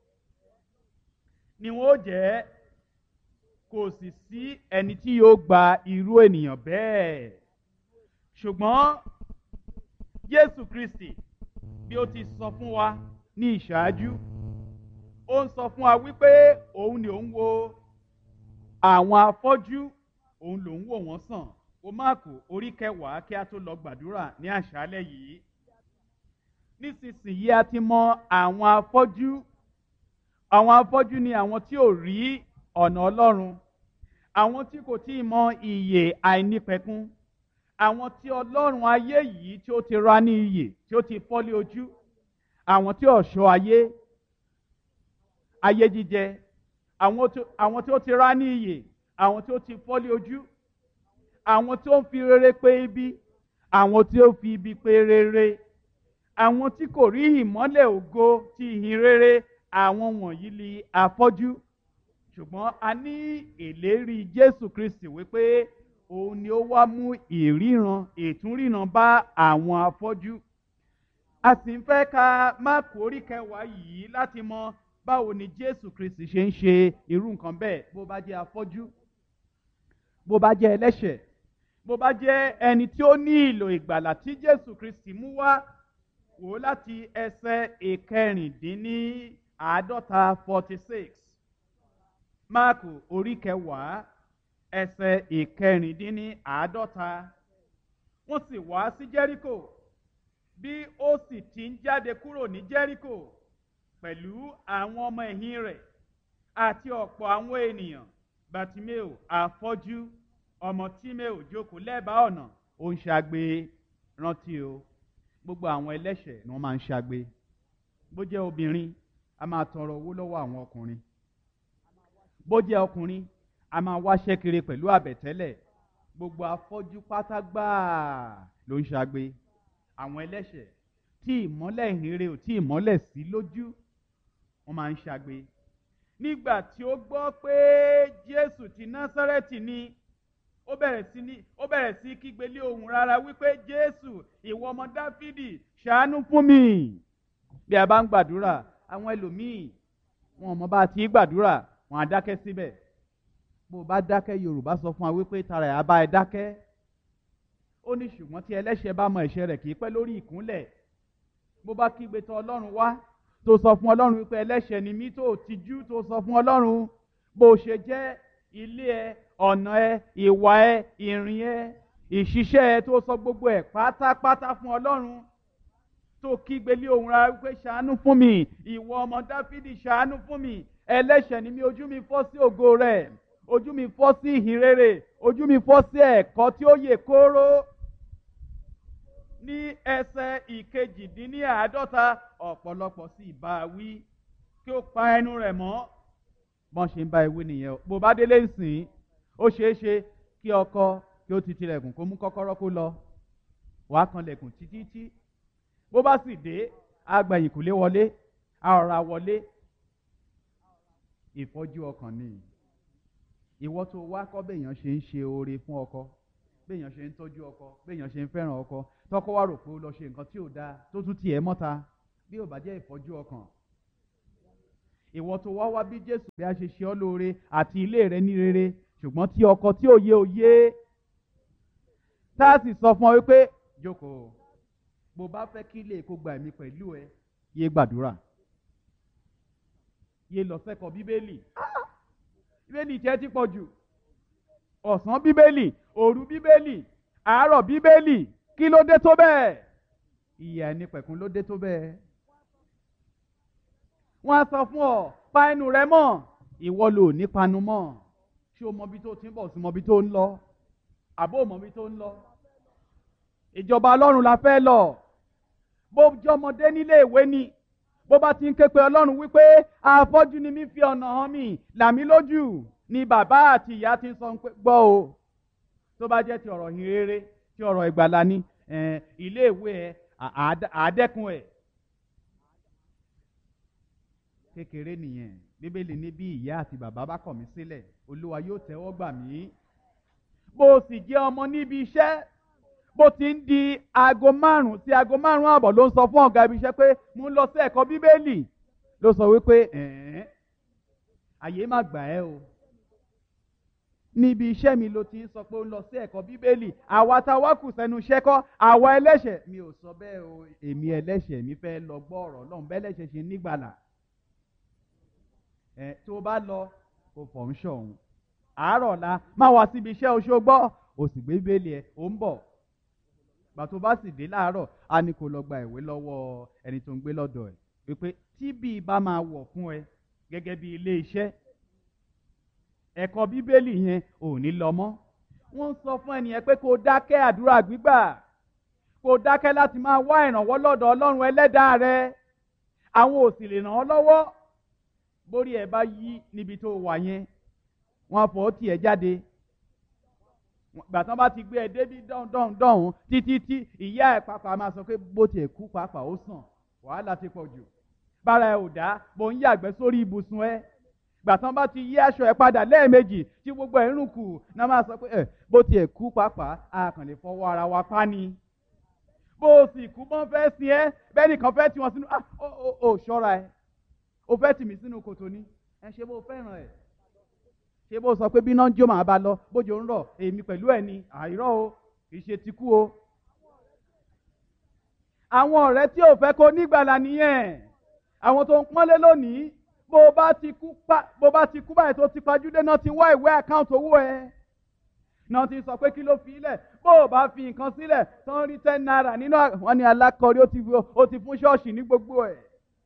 S1: ni wọ́n ó jẹ́. Kò sì sí ẹni tí yóò gba irú ènìyàn bẹ́ẹ̀. Ṣùgbọ́n Jésù Kristi, bí ó ti sọ fún wa ní ìṣáájú, ó ń sọ fún wa wípé òun ni òun wo àwọn afọ́jú, òun lòun wò wọ́n sàn. Ó Máàkù orí 10 kí a tó lọ gbàdúrà ní àṣálẹ́ yìí. Nísinsìnyí a ti mọ àwọn afọ́jú. Àwọn afọ́jú ni àwọn tí ò rí ọ̀nà Ọlọ́run, àwọn tí kò tí ì mọ ìyè àìnípẹ̀kun, àwọn tí Ọlọ́run ayé yìí tí ó ti ra ní iyè tí ó ti fọ́lé ojú, àwọn tí ọ̀ṣọ́ ayé jíjẹ, àwọn tí ó ti ra ní iyè, àwọn tí ó ti fọ́lé ojú, àwọn tí ó ń fi rere pé ibi, àwọn tí ó fi ibi pé rere, àwọn tí kò rí ìmọ́lẹ̀ ògo ti ìhìn rere, àwọn wọ̀nyí ni afọ́jú. Ṣùgbọ́n a ní ìlérí Jésù Kristi wípé òun ni ó wá mú ìtúnríran bá àwọn afọ́jú. A sì ń fẹ́ ka Máàkù orí 10 yìí láti mọ báwo ni Jésù Kristi ṣe ń ṣe irú nǹkan bẹ́ẹ̀. Bó bá jẹ́ afọ́jú, bó bá jẹ́ ẹlẹ́ṣẹ̀, bó bá jẹ́ ẹni tí ó ní ìlò ìgbàlà tí Jésù Kristi mú wá, wò láti ẹsẹ̀ ìkẹrìndínláàádọ́ta 46. Máàkù orí 10 ẹsẹ̀ ìkẹrìndínláàádọ́ta. Wọ́n sì wá sí Jẹ́ríkò. Bí ó sì ti ń jáde kúrò ní Jẹ́ríkò pẹ̀lú àwọn ọmọ ẹ̀yìn rẹ̀ àti ọ̀pọ̀ àwọn ènìyàn, Bátíméù afọ́jú ọmọ Tíméù jókòó lẹ́bàá ọ̀nà, ó ń ṣagbe. Rántí o, gbogbo àwọn ẹlẹ́ṣẹ̀ ni wọ́n máa ń ṣagbe. Bó jẹ́ obìnrin, a máa tọrọ owó lọ́wọ́ àwọn ọkùnrin. Bó jẹ́ ọkùnrin, a máa wáṣẹ́ kiri pẹ̀lú àbẹ̀tẹ́lẹ̀. Gbogbo afọ́jú pátá gbáà ló ń ṣagbe. Àwọn ẹlẹ́ṣẹ̀ tí ìmọ́lẹ̀ ìhìnrere ò tí ìmọ́lẹ̀ sí lójú, wọ́n máa ń ṣagbe. Nígbà tí ó gbọ́ pé Jésù ti Násárẹ́tì ni, ó bẹ̀rẹ̀ sí kígbe lé ohùn rara wípé, Jésù, ìwọ ọmọ Dáfídì, ṣàánú fún mi. Bí a bá ń gbàdúrà, àwọn ẹlòmíì wọn ò mọ bá ti gbàdúrà, wọn á dákẹ́ síbẹ̀. Bó o bá dákẹ́, Yorùbá sọ fún wa wípé tara ẹ̀ á bá ẹ dákẹ́. Ó ní ṣùgbọ́n tí ẹlẹ́ṣẹ̀ bá mọ ẹ̀ṣẹ̀ rẹ̀ kì í pẹ́ lórí ìkúnlẹ̀. Bó bá kígbe tọ̀ Ọlọ́run wá, tó sọ fún Ọlọ́run wípé ẹlẹ́ṣẹ̀ ni mí, tó tijú, tó sọ fún Ọlọ́run bó ṣe jẹ́, ilé ẹ, ọ̀nà ẹ, ìwà ẹ, ìrìn ẹ, ìṣiṣẹ́ ẹ, tó sọ gbogbo ẹ̀ pátápátá fún Ọlọ́run, tó kígbe lé ohùn rara wípé ṣàánú fún mi, ìwọ ọmọ Dáfídì, ṣàánú fún mi, ẹlẹ́ṣẹ̀ ni mí, ojú mi fọ́ sí ògo rẹ̀, ojú mi fọ́ sí ìhìn rere, ojú mi fọ́ sí ẹ̀kọ́ tí ó yè kóró. Ní ẹsẹ̀ ìkejìdínláàádọ́ta, ọ̀pọ̀lọpọ̀ sì bá a wí kí ó pa ẹnu rẹ̀ mọ́. Bọ́n ṣe ń bá ewé nìyẹn. Bó bá délé ìsìn, ó ṣeé ṣe kí ọkọ kí ó ti tilẹ̀kùn kó mú kọ́kọ́rọ́ kó lọ. Wàá kanlẹ̀kùn títí. Bó bá sì dé, agbẹ̀yìnkùlé wọlé, a ọ̀rá wọlé. Ìfọ́jú ọkàn ni. ìwọ tó wá kọ́ béèyàn ṣe ń ṣe oore fún ọkọ, béèyàn ṣe ń tọ́jú ọkọ, béèyàn ṣe ń fẹ́ràn ọkọ, tọkọ wá rò pé ó lọ ṣe nǹkan tí ò dáa tó tún tiẹ̀ mọ́ta, bí ò bá jẹ́ ìfọ́jú ọkàn. Ìwọ tó wá wá bí Jésù bí a ṣe ṣe ọ́ lóore àti ilé rẹ ní rere, ṣùgbọ́n tí ọkọ tí òye tá a sì sọ fún ọ wípé jókòó, bó bá fẹ́ kí ilé kó gba ẹ̀mí pẹ̀lú ẹ, yé gbàdúrà, yé lọ sẹ́kọ̀ọ́ bíbélì. Bíbélì jẹ́ ti pọ̀ jù. Ọ̀sán bíbélì, òru bíbélì, àárọ̀ bíbélì, kí ló dé tó bẹ́ẹ̀? Ìyà ẹni pẹ̀kun ló dé tó bẹ́ẹ̀. Wọ́n á sọ fún ọ, pa ẹnu rẹ mọ́, ìwọ lò ní panu mọ́. Ṣé o mọ ibi tó ti ń bọ̀ sí mọ ibi tó ń lọ? Àbó mọ ibi tó ń lọ? Ìjọba Ọlọ́run la fẹ́ lọ. Bó jọmọdé nílé ìwé ni, bó bá ti ń ké pe Ọlọ́run wípé afọ́jú ni mí, fi ọ̀nà hàn mí, là mí lójú, ni bàbá àti ìyá ti ń sọ pé gbọ́ o. Tó bá jẹ́ ti ọ̀rọ̀ ìhìnrere, ti ọ̀rọ̀ ìgbàlà ni, ilé ìwé ẹ àádẹ́kun ẹ̀. Kékeré nìyẹn. Bíbélì ní bí ìyá àti bàbá bá kọ̀ mí sílẹ̀, Olúwa yóò tẹ́wọ́ gbà mí. Bó o sì jẹ́ ọmọ níbi iṣẹ́, bó ti ń di aago 5 sí aago 5:30 ló ń sọ fún ọ̀gá ibi iṣẹ́ pé mo ń lọ sí ẹ̀kọ́ bíbélì, ló sọ wípé àyè má gbà ẹ́ o. Níbi iṣẹ́ mi ló ti ń sọ pé ó ń lọ sí ẹ̀kọ́ bíbélì, àwa tá a wá kù sẹ́nu iṣẹ́ kọ́, àwa ẹlẹ́ṣẹ̀. Mi ò sọ bẹ́ẹ̀ o, èmi ẹlẹ́ṣẹ̀ mi fẹ́ lọ gbọ́ ọ̀rọ̀ Ọlọ́run bẹ́ẹ̀ lẹ́ṣẹ̀ ṣe nígbàlà. Tó bá lọ kò fọ̀ ń ṣọ̀hún. Àárọ̀ la má wá síbi iṣẹ́ oṣù gbọ́, o sì gbé bíbélì ẹ̀, ó ń bọ̀. Gbà tó bá sì dé láàárọ̀, a ní kó lọ gba ìwé lọ́wọ́ ẹni tó ń gbé lọ́dọ̀ ẹ̀ wípé tí bí bá máa wọ̀ fún ẹ gẹ́gẹ́ bí ilé iṣẹ́, ẹ̀kọ́ bíbélì yẹn ò ní lọ mọ́. Wọ́n sọ fún ẹnìyẹn pé kó dákẹ́ àdúrà gbígbà, kó dákẹ́ láti máa wá ìrànwọ́ lọ́dọ̀ Ọlọ́run ẹlẹ́dàá rẹ. Àwọn ò sì lè ràn ọ́ lọ́wọ́. Bórí ẹ bá yí níbi tó wà yẹn, wọ́n á fọ́ tiẹ̀ jáde. Gbàtán bá ti gbé ẹ débi dọ̀hún títí tí ìyá ẹ̀ pàápàá máa sọ pé bó tiẹ̀ kú pàápàá ó sàn, wàhálà ti pọ̀ jù. Bára ẹ ò dá, bó ń yàgbẹ́ sórí ibùsùn ẹ. Gbàtán bá ti yí aṣọ ẹ padà lẹ́ẹ̀mejì tí gbogbo ẹ̀ ń rùn kù, náà máa sọ pé bó tiẹ̀ kú pàápàá, a kàn lè fọwọ́ ara wa pa ni. Bó o sì kú bọ́n fẹ́ sin ẹ́, bẹ́ẹ̀ nìkan fẹ́ tì wọ́n sínú, ó ṣọ́ra ẹ. O fẹ́ tì mí sínú kòtò ni, ṣe bó fẹ́ràn ẹ̀. Ṣé bó sọ pé bí iná ń jó màá bá lọ, bójò ń rọ̀, èmi pẹ̀lú ẹ̀ ni, àìrọ́ o, kì í ṣe ti kú o. Àwọn ọ̀rẹ́ tí ò fẹ́ kó nígbàlà nìyẹn. Àwọn tó ń pọ́nlé lónìí, bó bá ti kú báyìí tó ti pajúdé náà ti wá ìwé àkáǹtì owó ẹ. Náà ti sọ pé kí ló fi ilẹ̀, bó o bá fi nǹkan sílẹ̀ tó ń rí 10 naira nínú wọn ni alákọ̀ọ́rí ó ti fún ṣọ́ọ̀ṣì ní gbogbo ẹ̀.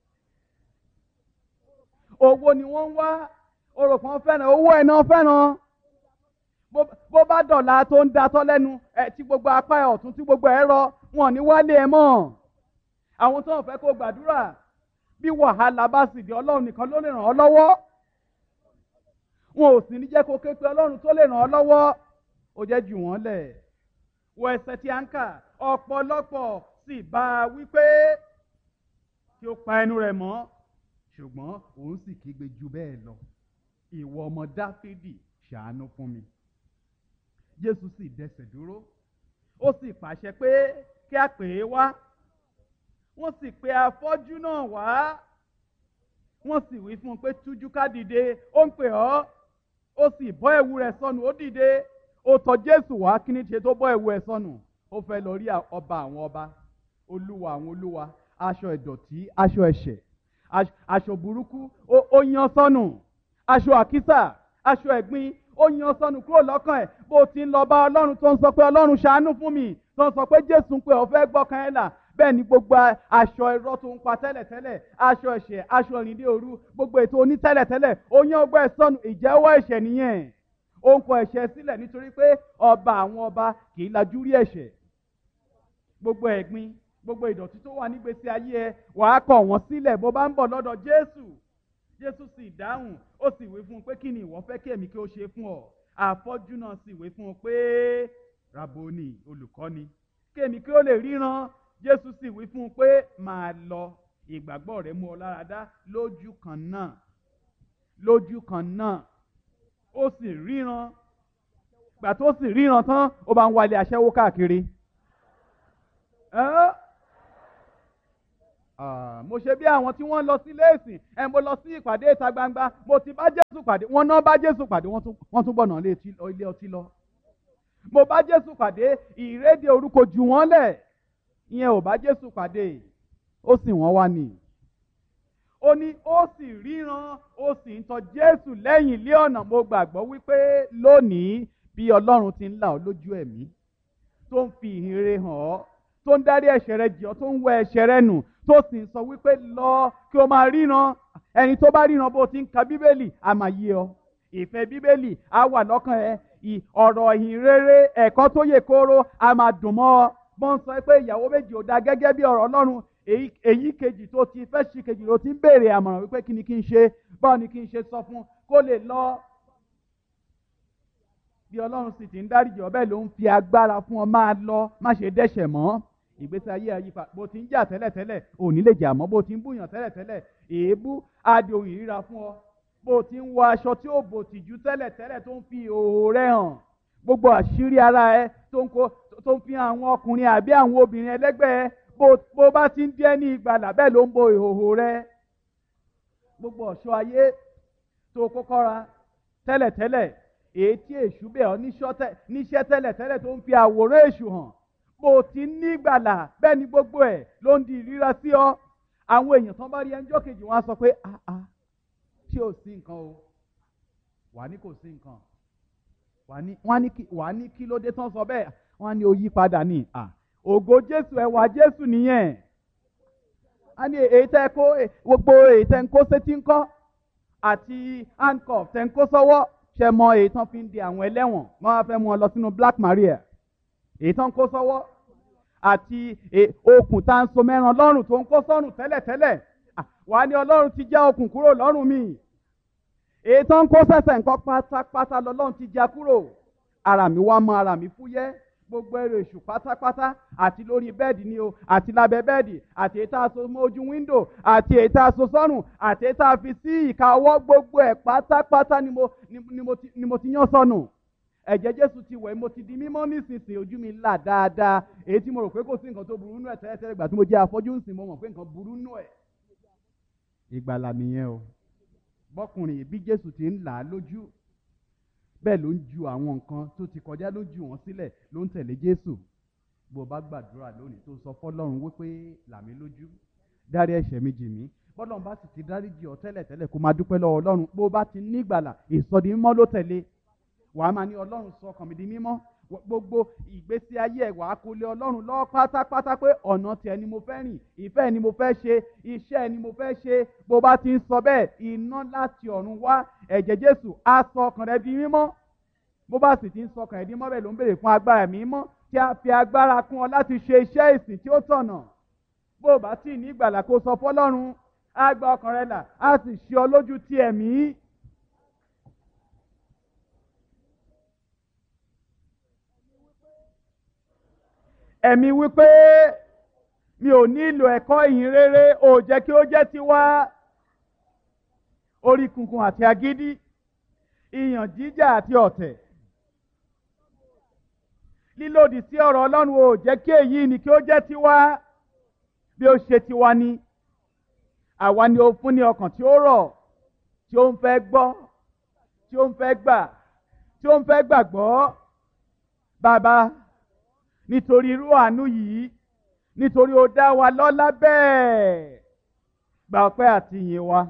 S1: Owó ni wọ́n ń wá, orò kan fẹ́ràn, owó ẹ̀ náà fẹ́ràn. Bó bá dọ̀la tó ń datọ́ lẹ́nu tí gbogbo apá ẹ̀ ọ̀tún tí gbogbo ẹ̀ rọ, wọn ò ní wálé ẹ mọ́. Àwọn tó ń fẹ́ kó gbàdúrà, bí wàhálà bá sì dé, Ọlọ́run nìkan ló lè ràn ọ́ lọ́wọ́. Wọn ò sì ní jẹ́ kó ké pe Ọlọ́run tó lè ràn ọ́ lọ́wọ́. Ó jẹ́ jù wọ́n lẹ̀. Wọ ẹsẹ̀ tí a ń kà, ọ̀pọ̀lọpọ̀ sì bá a wípé kí ó pa ẹnu rẹ̀ mọ́. Ṣùgbọ́n òun sì kígbe jù bẹ́ẹ̀ lọ. Ìwọ ọmọ Dáfídì, ṣàánú fún mi. Jésù sì dẹsẹ̀ dúró. Ó sì pàṣẹ pé kí a pè é wá. Wọ́n sì pe afọ́jú náà wá. Wọ́n sì wí fún un pé tújú ká dìde, ó ń pè ọ́. Ó sì bọ́ ẹ̀wù rẹ̀ sọnù, ó dìde. Ó tọ̀ Jésù wá, kí ni ṣe tó bọ́ ẹ̀wù ẹ̀ sọnù? Ó fẹ́ lọ rí ọba àwọn ọba, olúwa àwọn olúwa, aṣọ ìdọ̀tí, aṣọ ẹ̀ṣẹ̀, aṣọ burúkú, ó yan sọnù. Aṣọ àkísà, aṣọ ẹ̀gbin, ó yan sọnù kúrò lọ́kàn ẹ̀. Bó ti ń lọ bá Ọlọ́run tó ń sọ pé Ọlọ́run ṣàánú fún mi, tó ń sọ pé Jésù ń pè ọ́ fẹ́ gbọ́kàn ẹ̀ là. Bẹ́ẹ̀ ni gbogbo aṣọ irọ́ tó ń pa tẹ́lẹ̀tẹ́lẹ̀, aṣọ ẹ̀ṣẹ̀, aṣọ ìrìndé òru, gbogbo ètò oní tẹ́lẹ̀tẹ́lẹ̀, ó yan ọgbẹ́ ẹ̀ sọnù. Ìjẹ́wọ́ ẹ̀ṣẹ̀ nìyẹn. Ó ń kọ ẹ̀ṣẹ̀ sílẹ̀ nítorí pé ọba àwọn ọba kì í lajú rí ẹ̀ṣẹ̀. Gbogbo ẹ̀gbin, gbogbo ìdọ̀tí tó wà nígbésí ayé ẹ, wàá kọ̀ wọ́n sílẹ̀ bó bá ń bọ̀ lọ́dọ̀ Jésù. Jésù sì dáhùn, ó sì wí fún un pé kí ni ìwọ fẹ́ kí èmi kí ó ṣe fún ọ? Afọ́jú náà sì wí fún un pé Raboni, olùkọ́ni, kí èmi kí ó lè ríran. Jésù sì wí fún un pé máa lọ, ìgbàgbọ́ rẹ mú ọ lára dá. Lójú kan náà ó sì ríran. Gbà tó sì ríran tán ó bá ń wálé aṣẹ́wó káàkiri. Mo ṣe bí àwọn tí wọ́n lọ sí léèsì mo lọ sí ìpàdé ìta gbangba mo ti bá Jésù pàdé, wọ́n náà bá Jésù pàdé wọ́n tún gbọ̀nà ilé ọtí lọ. Mo bá Jésù pàdé ìrédè orúkọ jù wọ́n lẹ̀, ìyẹn ò bá Jésù pàdé, ó sì wọ́n wá nì. Ó ní ó sì ríran ó sì ń tọ Jésù lẹ́yìn lé ọ̀nà. Mo gbàgbọ́ wípé lónìí bí Ọlọ́run ti ń là ọ́ lójú ẹ̀mí, tó ń fi ìhìn rere hàn ọ́, tó ń dárí ẹ̀ṣẹ̀ rẹ jì ọ́, tó ń wẹ ẹ̀ṣẹ̀ rẹ nù, tó sì ń sọ wípé lọ kí o máa ríran. Ẹni tó bá ríran bó ti ń ka Bíbélì á máa yé ọ. Ìfẹ́ Bíbélì á wà lọ́kàn ẹ. Ọ̀rọ̀ ìhìn rere, ẹ̀kọ́ tó yè kooro á máa dùn mọ́ ọ. Bọ́n sọ pé ìyàwó méjì ò dáa gẹ́gẹ́ bí ọ̀rọ̀ Ọlọ́run, èyí kejì tó ti fẹ́ ṣì kejì ló ti ń béèrè àmọ̀ràn wípé kí ni kí n ṣe, báwo ni kí n ṣe sọ fún kó lè lọ. Bí Ọlọ́run sì ti ń dáríjì ọ́ bẹ́ẹ̀ ló ń fi agbára fún ọ máa lọ, má ṣe dẹ́ṣẹ̀ mọ́. Ìgbésí ayé àyípa bó ti ń jà tẹ́lẹ̀tẹ́lẹ̀ ò ní lè jà mọ́, bó ti ń búyàn tẹ́lẹ̀tẹ́lẹ̀ èébú á di ohun ìríra fún ọ. Bó ti ń wọ aṣọ tí ó bò tìjú tẹ́lẹ̀tẹ́lẹ̀ tó ń fi ìhòòhò rẹ hàn, gbogbo àṣírí ara ẹ tó ń fi àwọn ọkùnrin àbí àwọn obìnrin ẹlẹ́gbẹ́ ẹ, bó bá ti ń dé ní ìgbàlà bẹ́ẹ̀ ló ń bo ìhòòhò rẹ. Gbogbo ọ̀ṣọ́ ayé tó kọ́kọ́ ra tẹ́lẹ̀tẹ́lẹ̀, èyí tí èṣù bẹ̀ ọ́ níṣẹ́ tẹ́lẹ̀tẹ́lẹ̀ tó ń fi àwòrán èṣù hàn, bó ti ní ìgbàlà bẹ́ẹ̀ ni gbogbo ẹ̀ ló ń di ìríra sí ọ. Àwọn èèyàn tán bá rí ẹjọ́ kejì wọn á sọ pé ṣé ò sí nǹkan o, wà ní kò sí nǹkan, wà ní kí ló dé tán sọ bẹ́ẹ̀, wọ́n á ní ó yí padà ní ògo Jésù, ẹwà Jésù nìyẹn. A ní èyí tẹ́ kó gbogbo èyí tẹ́ ń kó sétí ń kọ́ àti handcuff tẹ́ ń kó sọ́wọ́, ṣe mọ èyí tán fi ń di àwọn ẹlẹ́wọ̀n wọ́n á fẹ́ mú ọ lọ sínú Black Maria, èyí tán kó sọ́wọ́ àti okùn tá ń so mẹ́ran lọ́rùn tó ń kó sọ́rùn tẹ́lẹ̀tẹ́lẹ̀, wà ní Ọlọ́run ti já okùn kúrò lọ́rùn mi. Èyí tán kó sẹ́sẹ̀ nǹkan pátápátá lọ́lọ́run ti já kúrò. Ara mi wá mọ́, ara mi fúyẹ́. Gbogbo ẹrù èṣù pátápátá àti lórí bẹ́ẹ̀dì ni o, àti lábẹ́ bẹ́ẹ̀dì, àti èyí tá a so mọ́ ojú wíńdò, àti èyí tá a so sọ́rùn, àti èyí tá a fi sí ìka ọwọ́, gbogbo ẹ̀ pátápátá ni mo ti yán sọnù. Ẹ̀jẹ̀ Jésù ti wẹ̀, mo ti di mímọ́ nísinsìnyí, ojú mi là dáadáa. Èyí tí mo rò pé kò sí nǹkan tó burú nù ẹ̀ tẹ́lẹ̀tẹ́lẹ̀, gbà tí mo jẹ́ afọ́jú ń sìn mo mọ̀ pé nǹkan burú nù ẹ̀. Ìgbàlà nìyẹn o. Bọ́kùnrin bí Jésù ti ń là á lójú, bẹ́ẹ̀ ló ń ju àwọn nǹkan tó ti kọjá ló jù wọ́n sílẹ̀, ló ń tẹ̀lé Jésù. Bó bá gbàdúrà lónìí tó sọ fọ́lọ́run wípé là mí lójú, dárí ẹ̀ṣẹ̀ mi jì mí. Bọ́lọ́run bá sì ti dáríjì ọ́ tẹ́lẹ̀tẹ́lẹ̀ kó máa dúpẹ́ lọ́wọ́ Ọlọ́run. Bó bá ti ní ìgbàlà, ìsọdi mímọ́ ló tẹ̀lé. Wàá máa ní Ọlọ́run sọ ọkàn mi di mímọ́. Gbogbo ìgbésí ayé ẹ̀ wàá kó lé Ọlọ́run lọ́wọ́ pátápátá pé ọ̀nà tiẹ̀ ni mo fẹ́ rìn, ìfẹ́ ni mo fẹ́ ṣe, iṣẹ́ ni mo fẹ́ ṣe. Bó bá ti ń sọ bẹ́ẹ̀, iná láti ọ̀run wá, ẹ̀jẹ̀ Jésù á sọ ọkàn rẹ di mímọ́. Bó bá sì ti ń sọ ọkàn rẹ di mímọ́ bẹ́ẹ̀ ló ń béèrè fún agbára mímọ́ tí a fi agbára kún ọ láti ṣe iṣẹ́ ìsìn tí ó tọ̀nà. Bó bá sì ní ìgbàlà kó sọ fọ́lọ́run, á gba ọkàn rẹ là, á sì ṣe ọ lójú ti ẹ̀mí. Ẹ̀mí wípé mi ò nílò ẹ̀kọ́ ìhìn rere, ò jẹ́ kí ó jẹ́ tiwa. Orí kunkun àti agídí, ìyàn jíjà àti ọ̀tẹ̀, lílòdì sí ọ̀rọ̀ Ọlọ́run ò jẹ́ kí èyí ni kí ó jẹ́ tiwa. Bí ó ṣe tiwa ni, àwa ni ó fún ní ọkàn tí ó rọ̀, tí ó ń fẹ́ gbọ́, tí ó ń fẹ́ gbà, tí ó ń fẹ́ gbàgbọ́. Bàbá, nítorí irú àánú yìí, nítorí ó dá wa lọ́lá bẹ́ẹ̀, gba ọpẹ́ àti ìyìn wa.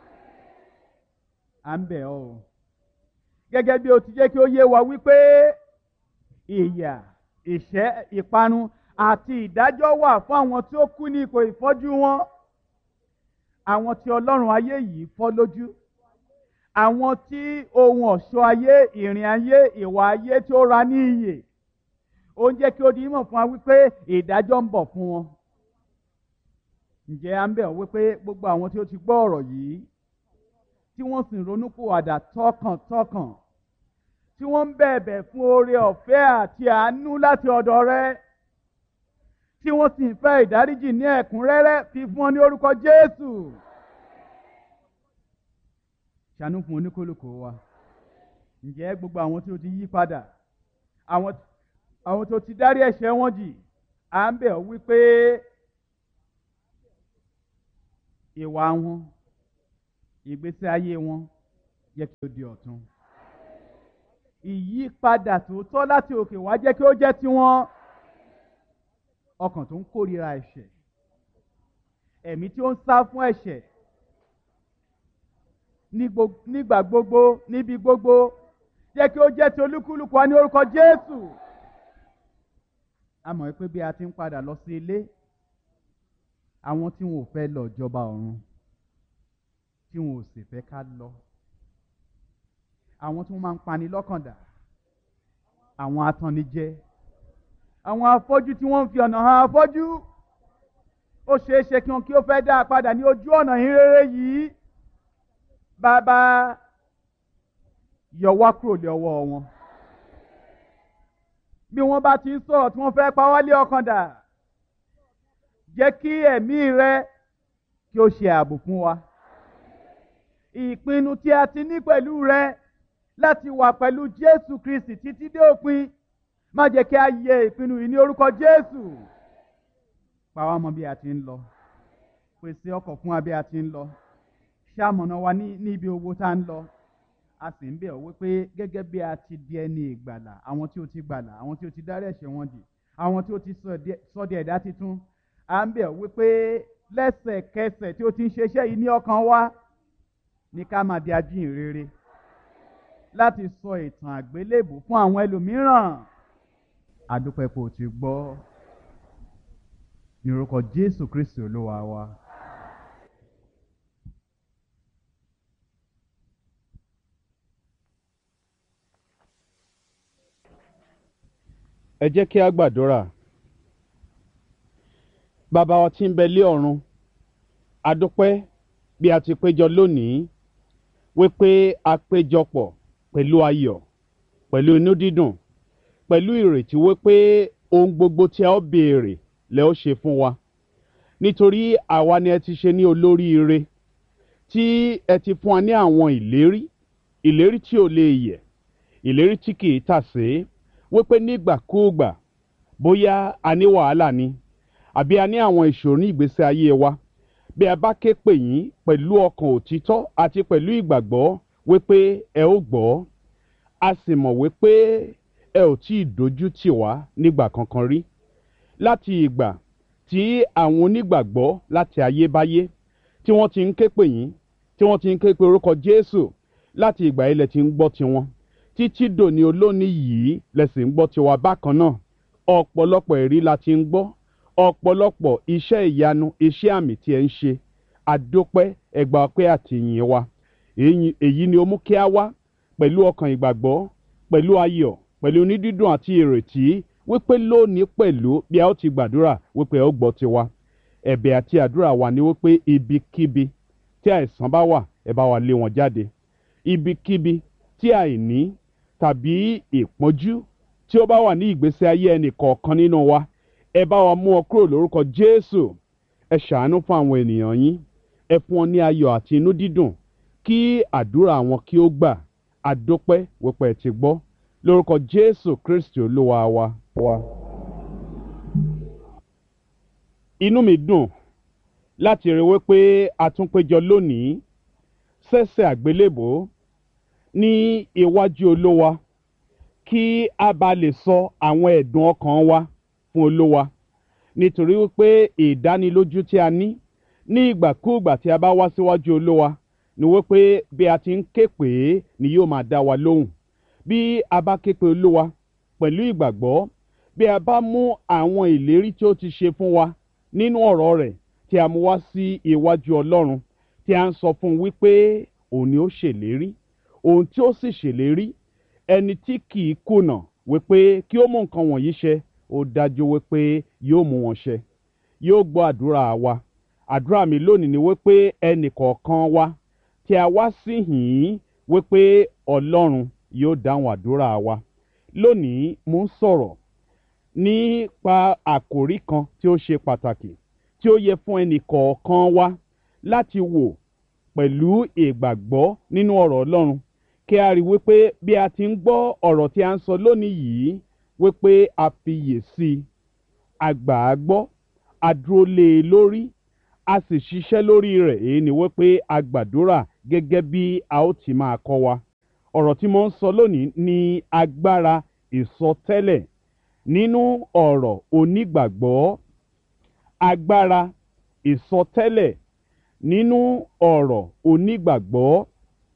S1: À ń bẹ̀ ọ́ o. Gẹ́gẹ́ bí o ti jẹ́ kí ó yé wa wípé ìyà, ìṣẹ́, ìparun àti ìdájọ́ wà fún àwọn tí ó kú ní ipò ìfọ́jú wọn. Àwọn tí Ọlọ́run ayé yìí fọ́ lójú. Àwọn tí ohun ọ̀ṣọ́ ayé, ìrìn ayé, ìwà ayé tí ó ra ní iyè. Ó ń jẹ́ kí ó di mímọ̀ fún wa wípé ìdájọ́ ń bọ̀ fún wọn. Ǹjẹ́ à ń bẹ̀ ọ́ wípé gbogbo àwọn tí ó ti gbọ́ ọ̀rọ̀ yìí, tí wọ́n sì ronúpìwàdà tọkàntọkàn, tí wọ́n ń bẹ̀bẹ̀ fún oore ọ̀fẹ́ àti àánú láti ọ̀dọ̀ rẹ, tí wọ́n sì ń fẹ́ ìdáríjì ní ẹ̀kúnrẹ́rẹ́, fi fún wọn ní orúkọ Jésù. Ṣàánú fún oníkálùkù wa. ǹjẹ́ gbogbo àwọn tí ó ti yí padà, àwọn tó ti dárí ẹ̀ṣẹ̀ wọn jì, à ń bẹ̀ ọ́ wípé ìwà wọn, ìgbésí ayé wọn jẹ́ kí ó di ọ̀tun. Ìyípadà tòótọ́ láti òkè wá jẹ́ kí ó jẹ́ tiwọn. Ọkàn tó ń kórìíra ẹ̀ṣẹ̀, ẹ̀mí tí ó ń sá fún ẹ̀ṣẹ̀ nígbà gbogbo, níbi gbogbo, jẹ́ kí ó jẹ́ ti olúkúlùkù wa ní orúkọ Jésù. A mọ̀ pé bí a ti ń padà lọ sí ilé, àwọn tí wọn ò fẹ́ lọ jọba ọ̀run, tí wọn ò sì fẹ́ ká lọ, àwọn tí wọ́n máa ń pani lọ́kàn dà, àwọn atannijẹ, àwọn afọ́jú tí wọ́n ń fi ọ̀nà hàn afọ́jú, ó ṣeé ṣe kí wọn kí ó fẹ́ dá a padà ní ojú ọ̀nà ìhìnrere yìí. Bàbá, yọ wá kúrò lé ọwọ́ wọn. Bí wọ́n bá ti ń sọ̀rọ̀ tí wọ́n fẹ́ pa wá lé ọkàn dà, jẹ́ kí ẹ̀mí rẹ kí ó ṣe ààbò fún wa. Ìpinnu tí a ti ní pẹ̀lú rẹ láti wà pẹ̀lú Jésù Kristi títí dé òpin, má jẹ́ kí a yẹ ìpinnu yìí ní orúkọ Jésù. Pa wá mọ́ bí a ti ń lọ, pèsè ọkọ̀ fún wa bí a ti ń lọ, ṣamọ̀nà wa ní ibi owó tá ń lọ. A sì ń bẹ̀ ọ́ wípé gẹ́gẹ́ bí a ti di ẹni ìgbàlà, àwọn tí ó ti gbàlà, àwọn tí ó ti dárí ẹ̀ṣẹ̀ wọn jì, àwọn tí ó ti sọ di ẹ̀dá titun, à ń bẹ̀ ọ́ wípé lẹ́sẹ̀kẹsẹ̀ tí ó ti ń ṣiṣẹ́ yìí ní ọkàn wa, ní ká máa di ajíhìnrere láti sọ ìtàn àgbélébù fún àwọn ẹlòmíràn. A dúpẹ́ pé o ti gbọ́, ní orúkọ Jésù Kristi Olúwa wa.
S2: Ẹ jẹ́ kí a gbàdúrà. Bàbá wa tí ń bẹ lé ọ̀run, a dúpẹ́ bí a ti péjọ lónìí wípé a péjọpọ̀ pẹ̀lú ayọ̀, pẹ̀lú inú dídùn, pẹ̀lú ìrètí wípé ohun gbogbo tí a ó béèrè lẹ ó ṣe fún wa. Nítorí àwa ni ẹ ti ṣe ní olóríire, tí ẹ ti fún wa ní àwọn ìlérí tí ò lè yẹ̀, ìlérí tí kì í tàsé, wípé nígbàkúùgbà, bóyá a ní wàhálà ni àbí a ní àwọn ìṣòro ní ìgbésí ayé wa, bí a bá ké pè yín pẹ̀lú ọkàn òtítọ́ àti pẹ̀lú ìgbàgbọ́ wípé ẹ ó gbọ́. A sì mọ̀ wípé ẹ ò tí ì dojú tì wá nígbà kankan rí. Láti ìgbà tí àwọn onígbàgbọ́ láti ayébáyé tí wọ́n ti ń ké pè yín, tí wọ́n ti ń ké pe orúkọ Jésù, láti ìgbà yìí lẹ ti ń gbọ́ tiwọn. Títí dòní olónìí yìí lẹ sì ń gbọ́ tiwa bákan náà. Ọ̀pọ̀lọpọ̀ ẹ̀rí la ti ń gbọ́, ọ̀pọ̀lọpọ̀ iṣẹ́ ìyanu, iṣẹ́ àmì tí ẹ ń ṣe. Àdópẹ́, ẹ gbà ọpẹ́ àti ìyìn wa. Èyí ni ó mú kí a wá pẹ̀lú ọkàn ìgbàgbọ́, pẹ̀lú ayọ̀, pẹ̀lú onídídùn àti ìrètí wípé lónìí pẹ̀lú bí a ó ti gbàdúrà wípé ẹ ó gbọ́ tiwa. Ẹ̀bẹ̀ àti àdúrà wa ni wípé ibikíbi tí àìsàn bá wà, ẹ bá wa lé wọn jáde. Ibikíbi tí àìní tàbí ìpọ́njú tí ó bá wà ní ìgbésí ayé ẹnì kọ̀ọ̀kan nínú wa, ẹ bá wa mú ọ kúrò lórúkọ Jésù. Ẹ ṣàánú fún àwọn ènìyàn yín, ẹ fún wọn ní ayọ̀ àti inú dídùn, kí àdúrà wọn kí ó gbà. Àdópẹ́ wípé ẹ ti gbọ́, lórúkọ Jésù Kristi Olúwa wa. Inú mi dùn láti rí wípé a tún péjọ lónìí sẹ́sẹ̀ àgbélébò ní iwájú Olúwa, kí a bá lè sọ àwọn ẹ̀dùn ọkàn wa fún Olúwa. Nítorí wípé ìdánilójú tí a ní ìgbàkúùgbà tí a bá wá síwájú Olúwa ni wípé bí a ti ń ké pè é ni yóò máa dá wa lóhùn. Bí a bá ké pe Olúwa pẹ̀lú ìgbàgbọ́, bí a bá mú àwọn ìlérí tí ó ti ṣe fún wa nínú ọ̀rọ̀ rẹ̀ tí a mú wá sí iwájú Ọlọ́run, tí a ń sọ fún wípé òun ni ó ṣèlérí, ohun tí ó sì ṣèlérí, ẹni tí kì í kùnà wípé kí ó mú nǹkan wọ̀nyí ṣẹ, ó dájú wípé yóò mú wọn ṣẹ. Yóò gbọ́ àdúrà wa. Àdúrà mi lónìí ni wípé ẹnì kọ̀ọ̀kan wa tí a wá sí yìí wípé Ọlọ́run yóò dáhùn àdúrà wa. Lónìí mo ń sọ̀rọ̀ nípa àkòrí kan tí ó ṣe pàtàkì, tí ó yẹ fún ẹnì kọ̀ọ̀kan wa láti wò pẹ̀lú ìgbàgbọ́ nínú ọ̀rọ̀ Ọlọ́run, kí a rí wípé bí a ti ń gbọ́ ọ̀rọ̀ tí a ń sọ lónìí yìí wípé a fiyè sí i, a gbà á gbọ́, a dúró lé e lórí, a sì ṣiṣẹ́ lórí rẹ̀. Èyí ni wípé a gbàdúrà gẹ́gẹ́ bí a ó ti máa kọ́ wa. Ọ̀rọ̀ tí mo ń sọ lónìí ni agbára ìsọtẹ́lẹ̀ nínú ọ̀rọ̀ onígbàgbọ́. Agbára ìsọtẹ́lẹ̀ nínú ọ̀rọ̀ onígbàgbọ́.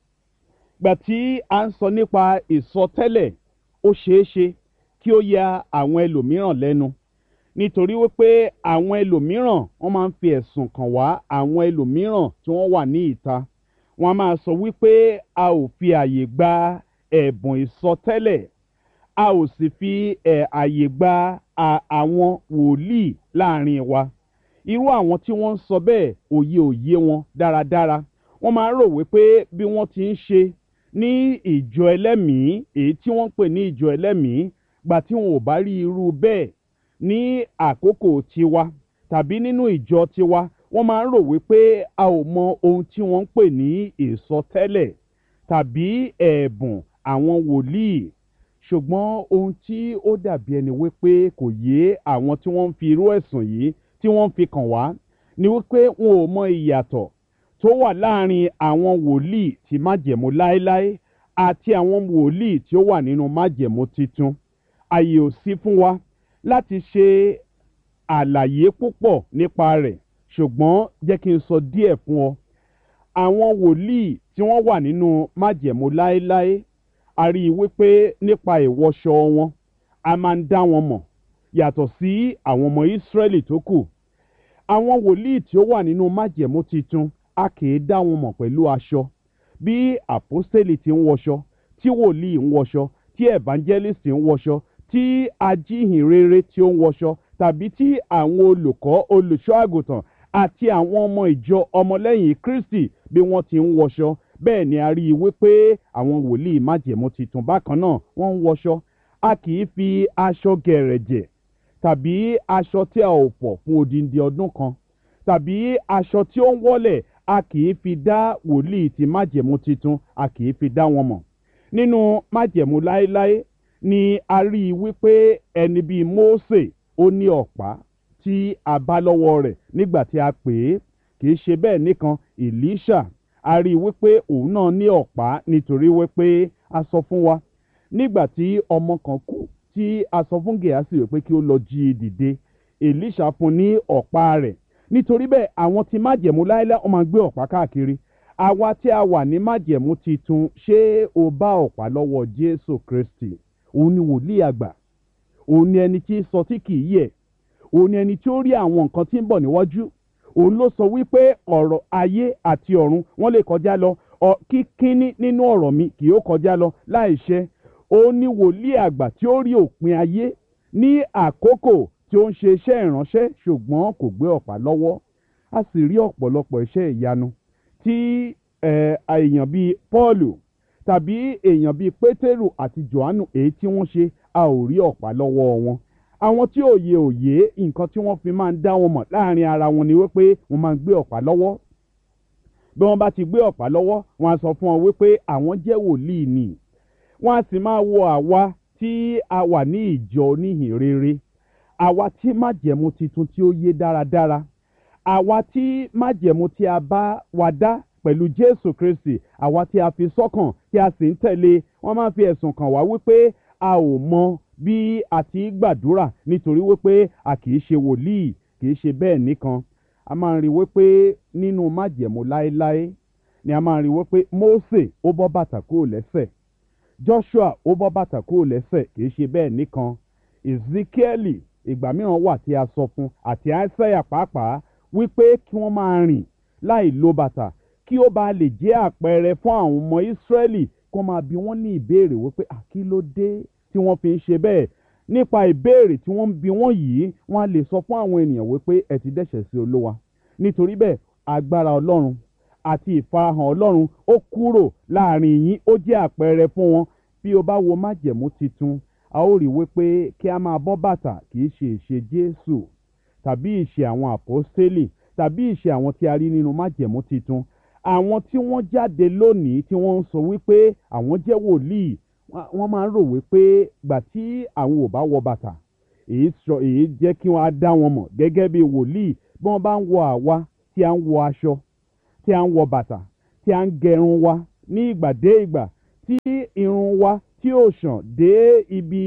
S2: Gbà tí a ń sọ nípa ìsọtẹ́lẹ̀, ó ṣeé ṣe kí ó ya àwọn ẹlòmíràn lẹ́nu, nítorí wípé àwọn ẹlòmíràn wọ́n máa ń fi ẹ̀sùn kàn wá àwọn ẹlòmíràn tí wọ́n wà ní ìta. Wọ́n á máa sọ wípé a ò fi àyè gba ẹ̀bùn ìsọtẹ́lẹ̀, a ò sì fi àyè gba àwọn wòlíì láàrin wa. Irú àwọn tí wọ́n ń sọ bẹ́ẹ̀ òye wọn dáradára. Wọ́n máa ń rò wípé bí wọ́n ti ń ṣe ní ìjọ ẹlẹ́mìí, èyí tí wọ́n ń pè ní ìjọ ẹlẹ́mìí, gbà tí wọn ò bá rí irú bẹ́ẹ̀ ní àkókò tiwa tàbí nínú ìjọ tiwa, wọ́n máa ń rò wípé a ò mọ ohun tí wọ́n ń pè ní ìsọtẹ́lẹ̀ tàbí ẹ̀bùn àwọn wòlíì. Ṣùgbọ́n ohun tí ó dàbí ẹni wípé kò yé àwọn tí wọ́n ń fi irú ẹ̀sùn yìí tí wọ́n ń fi kàn wá ni wípé wọn ò mọ ìyàtọ̀ tó wà láàrin àwọn wòlíì ti májẹ̀mú láéláé àti àwọn wòlíì tí ó wà nínú májẹ̀mú titun. Àyè ò sí fún wa láti ṣe àlàyé púpọ̀ nípa rẹ̀, ṣùgbọ́n jẹ́ kí n sọ díẹ̀ fún ọ. Àwọn wòlíì tí wọ́n wà nínú májẹ̀mú láéláé, a rí i wípé nípa ìwọṣọ wọn a máa ń dá wọn mọ̀ yàtọ̀ sí àwọn ọmọ Ísírẹ́lì tó kù. Àwọn wòlíì tí ó wà nínú májẹ̀mú titun, a kì í dá wọn mọ̀ pẹ̀lú aṣọ. Bí àpọ́stélì ti ń wọṣọ, tí wòlíì ń wọṣọ, tí evangelist ń wọṣọ, tí ajíhìnrere tí ó ń wọṣọ, tàbí tí àwọn olùkọ́, olùṣọ́ àgùntàn àti àwọn ọmọ ìjọ ọmọlẹ́yìn Kristi bí wọ́n ti ń wọṣọ, bẹ́ẹ̀ ni a rí i wípé àwọn wòlíì májẹ̀mú titun bákan náà wọ́n ń wọṣọ. A kì í fi aṣọ gẹ̀rẹ̀jẹ̀ tàbí aṣọ tí a ò pọ̀ fún odindi ọdún kan tàbí aṣọ tí ó ń wọ́lẹ̀, a kì í fi dá wòlíì ti májẹ̀mú titun, a kì í fi dá wọn mọ̀. Nínú májẹ̀mú láéláé ni a rí i wípé ẹni bíi Mósè, ó ní ọ̀pá tí a bá lọ́wọ́ rẹ̀ nígbà tí a pè é. Kì í ṣe bẹ́ẹ̀ nìkan, Èlíṣà, a rí i wípé òun náà ní ọ̀pá, nítorí wípé a sọ fún wa nígbà tí ọmọ kan kú tí a sọ fún Gèhásì wípé kí ó lọ jí i dìde, Èlíṣà fún ní ọ̀pá rẹ̀. Nítorí bẹ́ẹ̀ àwọn tí májẹ̀mú láéláé wọ́n máa gbé ọ̀pá káàkiri. Àwa tí a wà ní májẹ̀mú titun, ṣé o bá ọ̀pá lọ́wọ́ Jésù Kristi? Òun ni wòlíì àgbà, òun ni ẹni tí sọ tí kì í yẹ̀, òun ni ẹni tí ó rí àwọn nǹkan tí ń bọ̀ níwájú. Òun ló sọ wípé ọ̀rọ̀ ayé àti ọ̀run wọ́n lè kọjá lọ, kíkíní nínú ọ̀rọ̀ mi kì yóò kọjá lọ láìṣẹ. Òun ni wòlíì àgbà tí ó rí òpin ayé ní àkókò tí ó ń ṣe iṣẹ́ ìránṣẹ́, ṣùgbọ́n kò gbé ọ̀pá lọ́wọ́. A sì rí ọ̀pọ̀lọpọ̀ iṣẹ́ ìyanu tí èèyàn bíi Pọ́ọ̀lù tàbí èèyàn bíi Pétérù àti Jòhánù èyí tí wọ́n ṣe, a ò rí ọ̀pá lọ́wọ́ wọn. Àwọn tí òye nǹkan tí wọ́n fi máa ń dá wọn mọ̀ láàrin ara wọn ni wípé wọ́n máa ń gbé ọ̀pá lọ́wọ́. Bí wọ́n bá ti gbé ọ̀pá lọ́wọ́, wọ́n á sọ fún wọn wípé àwọn jẹ́ wòlíì ni. Wọ́n á sì máa wo àwa tí a wà ní ìjọ oníhìnrere, àwa tí májẹ̀mú titun tí ó yé dáradára, àwa tí májẹ̀mú tí a bá wa dá pẹ̀lú Jésù Kristi, àwa tí a fi sọ́kàn tí a sì ń tẹ̀lé. Wọ́n máa ń fi ẹ̀sùn kàn wá wípé a ò mọ bí a ti gbàdúrà nítorí wípé a kì í ṣe wòlíì. Kì í ṣe bẹ́ẹ̀ nìkan. A máa ń rí wípé nínú májẹ̀mú láéláé ni a máa ń rí wípé Mósè ó bọ́ bàtà kúrò lẹ́sẹ̀, Joshua ó bọ́ bàtà kúrò lẹ́sẹ̀. Kì í ṣe bẹ́ẹ̀ nìkan. Ezekiẹ́lì ìgbà mìíràn wà tí a sọ fún, àti Áísáyà pàápàá, wípé kí wọ́n máa rìn láì lo bàtà kí ó bá lè jẹ́ àpẹẹrẹ fún àwọn ọmọ Ísírẹ́lì, kó máa bi wọ́n ní ìbéèrè wípé kí ló dé tí wọ́n fi ń ṣe bẹ́ẹ̀. Nípa ìbéèrè tí wọ́n ń bi wọ́n yìí, wọ́n á lè sọ fún àwọn ènìyàn wípé ẹ ti dẹ́ṣẹ̀ sí Olúwa. Nítorí bẹ́ẹ̀ agbára Ọlọ́run àti ìfarahàn Ọlọ́run ó kúrò láàrin yín, ó jẹ́ àpẹẹrẹ fún wọn. Bí o bá wo májẹ̀mú titun, a ó rí wípé kí a máa bọ́ bàtà kì í ṣe ìṣe Jésù tàbí ìṣe àwọn àpọ́stélì tàbí ìṣe àwọn tí a rí nínú májẹ̀mú titun. àwọn tí wọ́n jáde lónìí tí wọ́n ń sọ wípé àwọn jẹ́ wòlíì wọ́n máa ń rò wípé gbà tí àwọn ò bá wọ bàtà èyí jẹ́ kí wọ́n á dá wọn mọ̀ gẹ́gẹ́ bí wòlíì bí wọ́n bá ń wọ àwa tí a ń wọ aṣọ tí a ń wọ bàtà tí a ń gẹrun wa ní ìgbà dé ìgbà tí irun wa tí ò ṣàn dé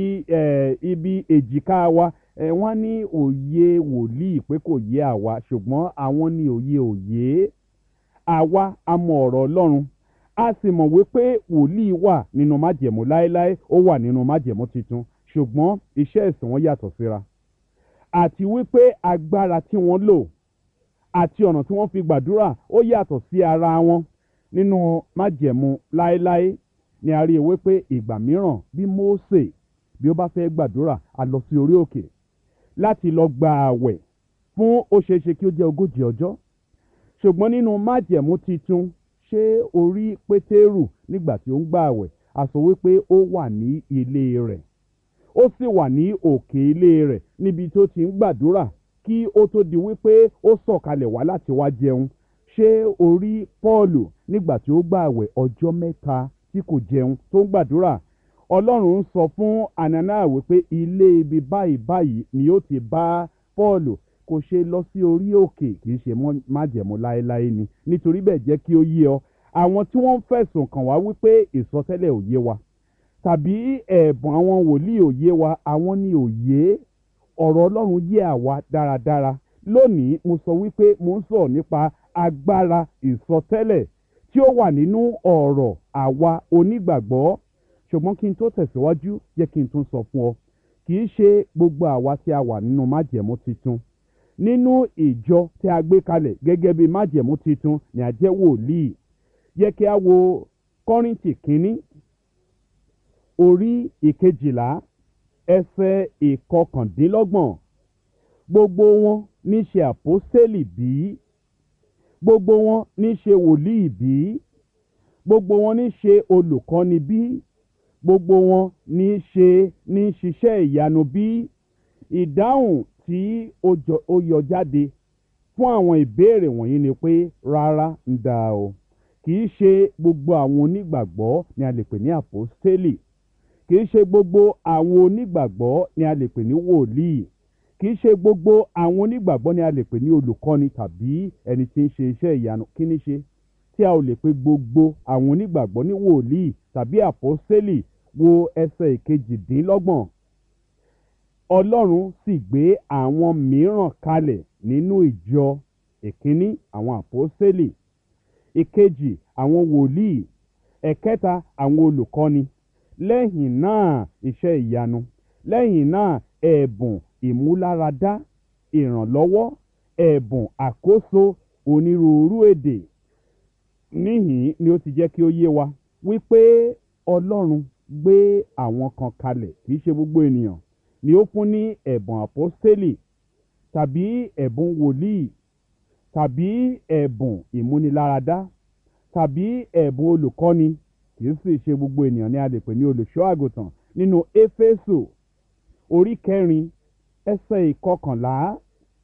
S2: ibi èjìká wa wọ́n ní òye wòlíì pé kò yé àwa ṣùgbọ́n àwọn ní òye àwa a mọ ọ̀rọ̀ Ọlọ́run a sì mọ̀ wípé wòlíì wà nínú májẹ̀mú láéláé ó wà nínú májẹ̀mú tuntun ṣùgbọ́n iṣẹ́ ìsìn wọn yàtọ̀ síra àti wípé agbára tí wọ́n lò àti ọ̀nà tí wọ́n fi gbàdúrà ó yàtọ̀ sí ara wọn nínú májẹ̀mú láéláé ni a rí wípé ìgbà mìíràn bí Mósè bí ó bá fẹ́ gbàdúrà a lọ sí orí òkè láti lọ gba àwẹ̀ fún ó ṣeéṣe kí ó jẹ́ 40 ọjọ́ ṣùgbọ́n nínú májẹ̀mú titun ṣé orí Pétérù nígbà tí ó ń gba àwẹ̀ a sọ wípé ó wà ní ilé rẹ̀ ó sì wà ní òkè ilé rẹ̀ níbi tó ti ń gbàdúrà kí ó tó di wípé ó sọ̀kalẹ̀ wá láti wá jẹun ṣé orí Pọ́ọ̀lù nígbà tí ó gba àwẹ̀ ọjọ́ 3 tí kò jẹun tó ń gbàdúrà Ọlọ́run ń sọ fún Anania wípé ilé ibi báyìí ni ó ti bá Pọ́ọ̀lù kò ṣe lọ sí orí òkè kì í ṣe májẹ̀mú láéláé ni nítorí bẹ́ẹ̀ jẹ́ kí ó yé ọ àwọn tí wọ́n ń fẹ̀sùn kàn wá wípé ìsọtẹ́lẹ̀ ò yé wa tàbí ẹ̀bùn àwọn wòlíì ò yé wa àwọn ni ò yé ọ̀rọ̀ Ọlọ́run yé àwa dáradára lónìí mo sọ wípé mo ń sọ̀rọ̀ nípa agbára ìsọtẹ́lẹ̀ tí ó wà nínú ọ̀rọ̀ àwa onígbàgbọ́ ṣùgbọ́n kí n tó tẹ̀síwájú jẹ́ kí n tún sọ fún ọ kì í ṣe gbogbo àwa tí a wà nínú májẹ̀mú titun nínú ìjọ tí a gbé kalẹ̀ gẹ́gẹ́ bí májẹ̀mú titun ni a jẹ́ wòlíì yẹ kí a wo Kọ́ríńtì kínní orí 12 ẹsẹ̀ 29 gbogbo wọn ní ṣe àpọ́stélì bí gbogbo wọn ní ṣe wòlíì bí gbogbo wọn ní ṣe olùkọ́ni bí gbogbo wọn ní ṣiṣẹ́ ìyanu bí ìdáhùn tí ó yọ jáde fún àwọn ìbéèrè wọ̀nyí ni pé rárá ń dá o kì í ṣe gbogbo àwọn onígbàgbọ́ ni a lè pè ní àpọ́stélì kì í ṣe gbogbo àwọn onígbàgbọ́ ni a lè pè ní wòlíì kì í ṣe gbogbo àwọn onígbàgbọ́ ni a lè pè ní olùkọ́ni tàbí ẹni tí ń ṣe iṣẹ́ ìyanu kí ni ṣe tí a ò lè pè gbogbo àwọn onígbàgbọ́ ní wòlíì tàbí àpọ́stélì wo ẹsẹ̀ 28 Ọlọ́run sì gbé àwọn mìíràn kalẹ̀ nínú ìjọ ìkíní àwọn àpọ́stélì ìkejì àwọn wòlíì ẹ̀kẹta àwọn olùkọ́ni lẹ́yìn náà iṣẹ́ ìyanu lẹ́yìn náà ẹ̀bùn ìmúláradá ìrànlọ́wọ́ ẹ̀bùn àkóso onírúurú èdè níhìn ni ó ti jẹ́ kí ó yé wa wípé Ọlọ́run gbé àwọn kan kalẹ̀ kì í ṣe gbogbo ènìyàn ni ó fún ní ẹ̀bùn àpọ́stélì tàbí ẹ̀bùn wòlíì tàbí ẹ̀bùn ìmúniláradá tàbí ẹ̀bùn olùkọ́ni kì í sì ṣe gbogbo ènìyàn ni a lè pè ní olùṣọ́ àgùntàn nínú Éfésù orí 4 ẹsẹ̀ 11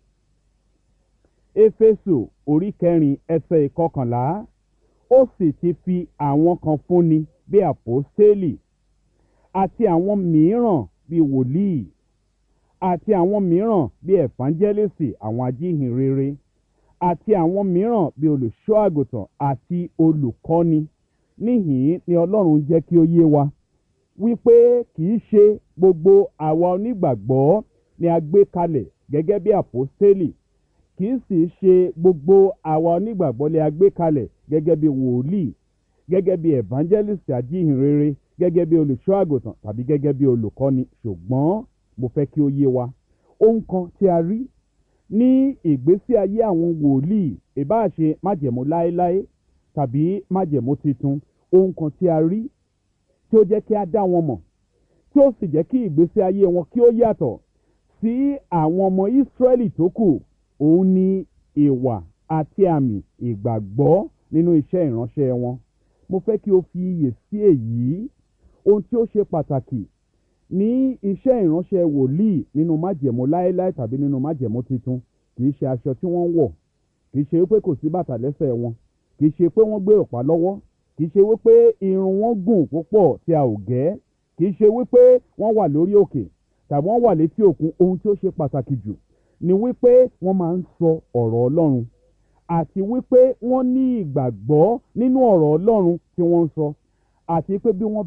S2: Éfésù orí 4 ẹsẹ̀ 11 ó sì ti fi àwọn kan fúnni bí àpọ́stélì àti àwọn mìíràn bí wòlíì àti àwọn mìíràn bí ẹ̀fánjẹ́lìsì àwọn ajíhìnrere àti àwọn mìíràn bí olùṣọ́ àgùntàn àti olùkọ́ni níhìn ni Ọlọ́run jẹ́ kí ó yé wa wípé kì í ṣe gbogbo àwa onígbàgbọ́ ni a gbé kalẹ̀ gẹ́gẹ́ bí àpọ́stélì kì í sì ṣe gbogbo àwa onígbàgbọ́ ni a gbé kalẹ̀ gẹ́gẹ́ bí wòlíì gẹ́gẹ́ bí evangelist ajíhìnrere gẹ́gẹ́ bí olùṣọ́ àgùntàn tàbí gẹ́gẹ́ bí olùkọ́ni ṣùgbọ́n mo fẹ́ kí ó yé wa ohun kan tí a rí ní ìgbésí ayé àwọn wòlíì ìbáà ṣe májẹ̀mú láéláé tàbí májẹ̀mú titun ohun kan tí a rí tí ó jẹ́ kí a dá wọn mọ̀ tí ó sì jẹ́ kí ìgbésí ayé wọn kí ó yàtọ̀ sí àwọn ọmọ Ísírẹ́lì tó kù òun ni ìwà àti àmì ìgbàgbọ́ nínú iṣẹ́ ìránṣẹ́ wọn mo fẹ́ kí o fi iyè sí èyí ohun tí ó ṣe pàtàkì ní iṣẹ́ ìránṣẹ́ wòlíì nínú májẹ̀mú láéláé tàbí nínú májẹ̀mú titun kì í ṣe aṣọ tí wọ́n ń wọ̀ kì í ṣe wípé kò sí bàtà lẹ́sẹ̀ wọn kì í ṣe pé wọ́n gbé ọ̀pá lọ́wọ́, kì í ṣe wípé irun wọn gùn púpọ̀ tí a ò gẹ́, kì í ṣe wípé wọ́n wà lórí òkè tàbí wọ́n wà létí òkun. Ohun tí ó ṣe pàtàkì jù ni wípé wọ́n máa ń sọ ọ̀rọ̀ Ọlọ́run àti wípé wọ́n ní ìgbàgbọ́ nínú ọ̀rọ̀ Ọlọ́run tí wọ́n ń sọ, àti pé bí wọ́n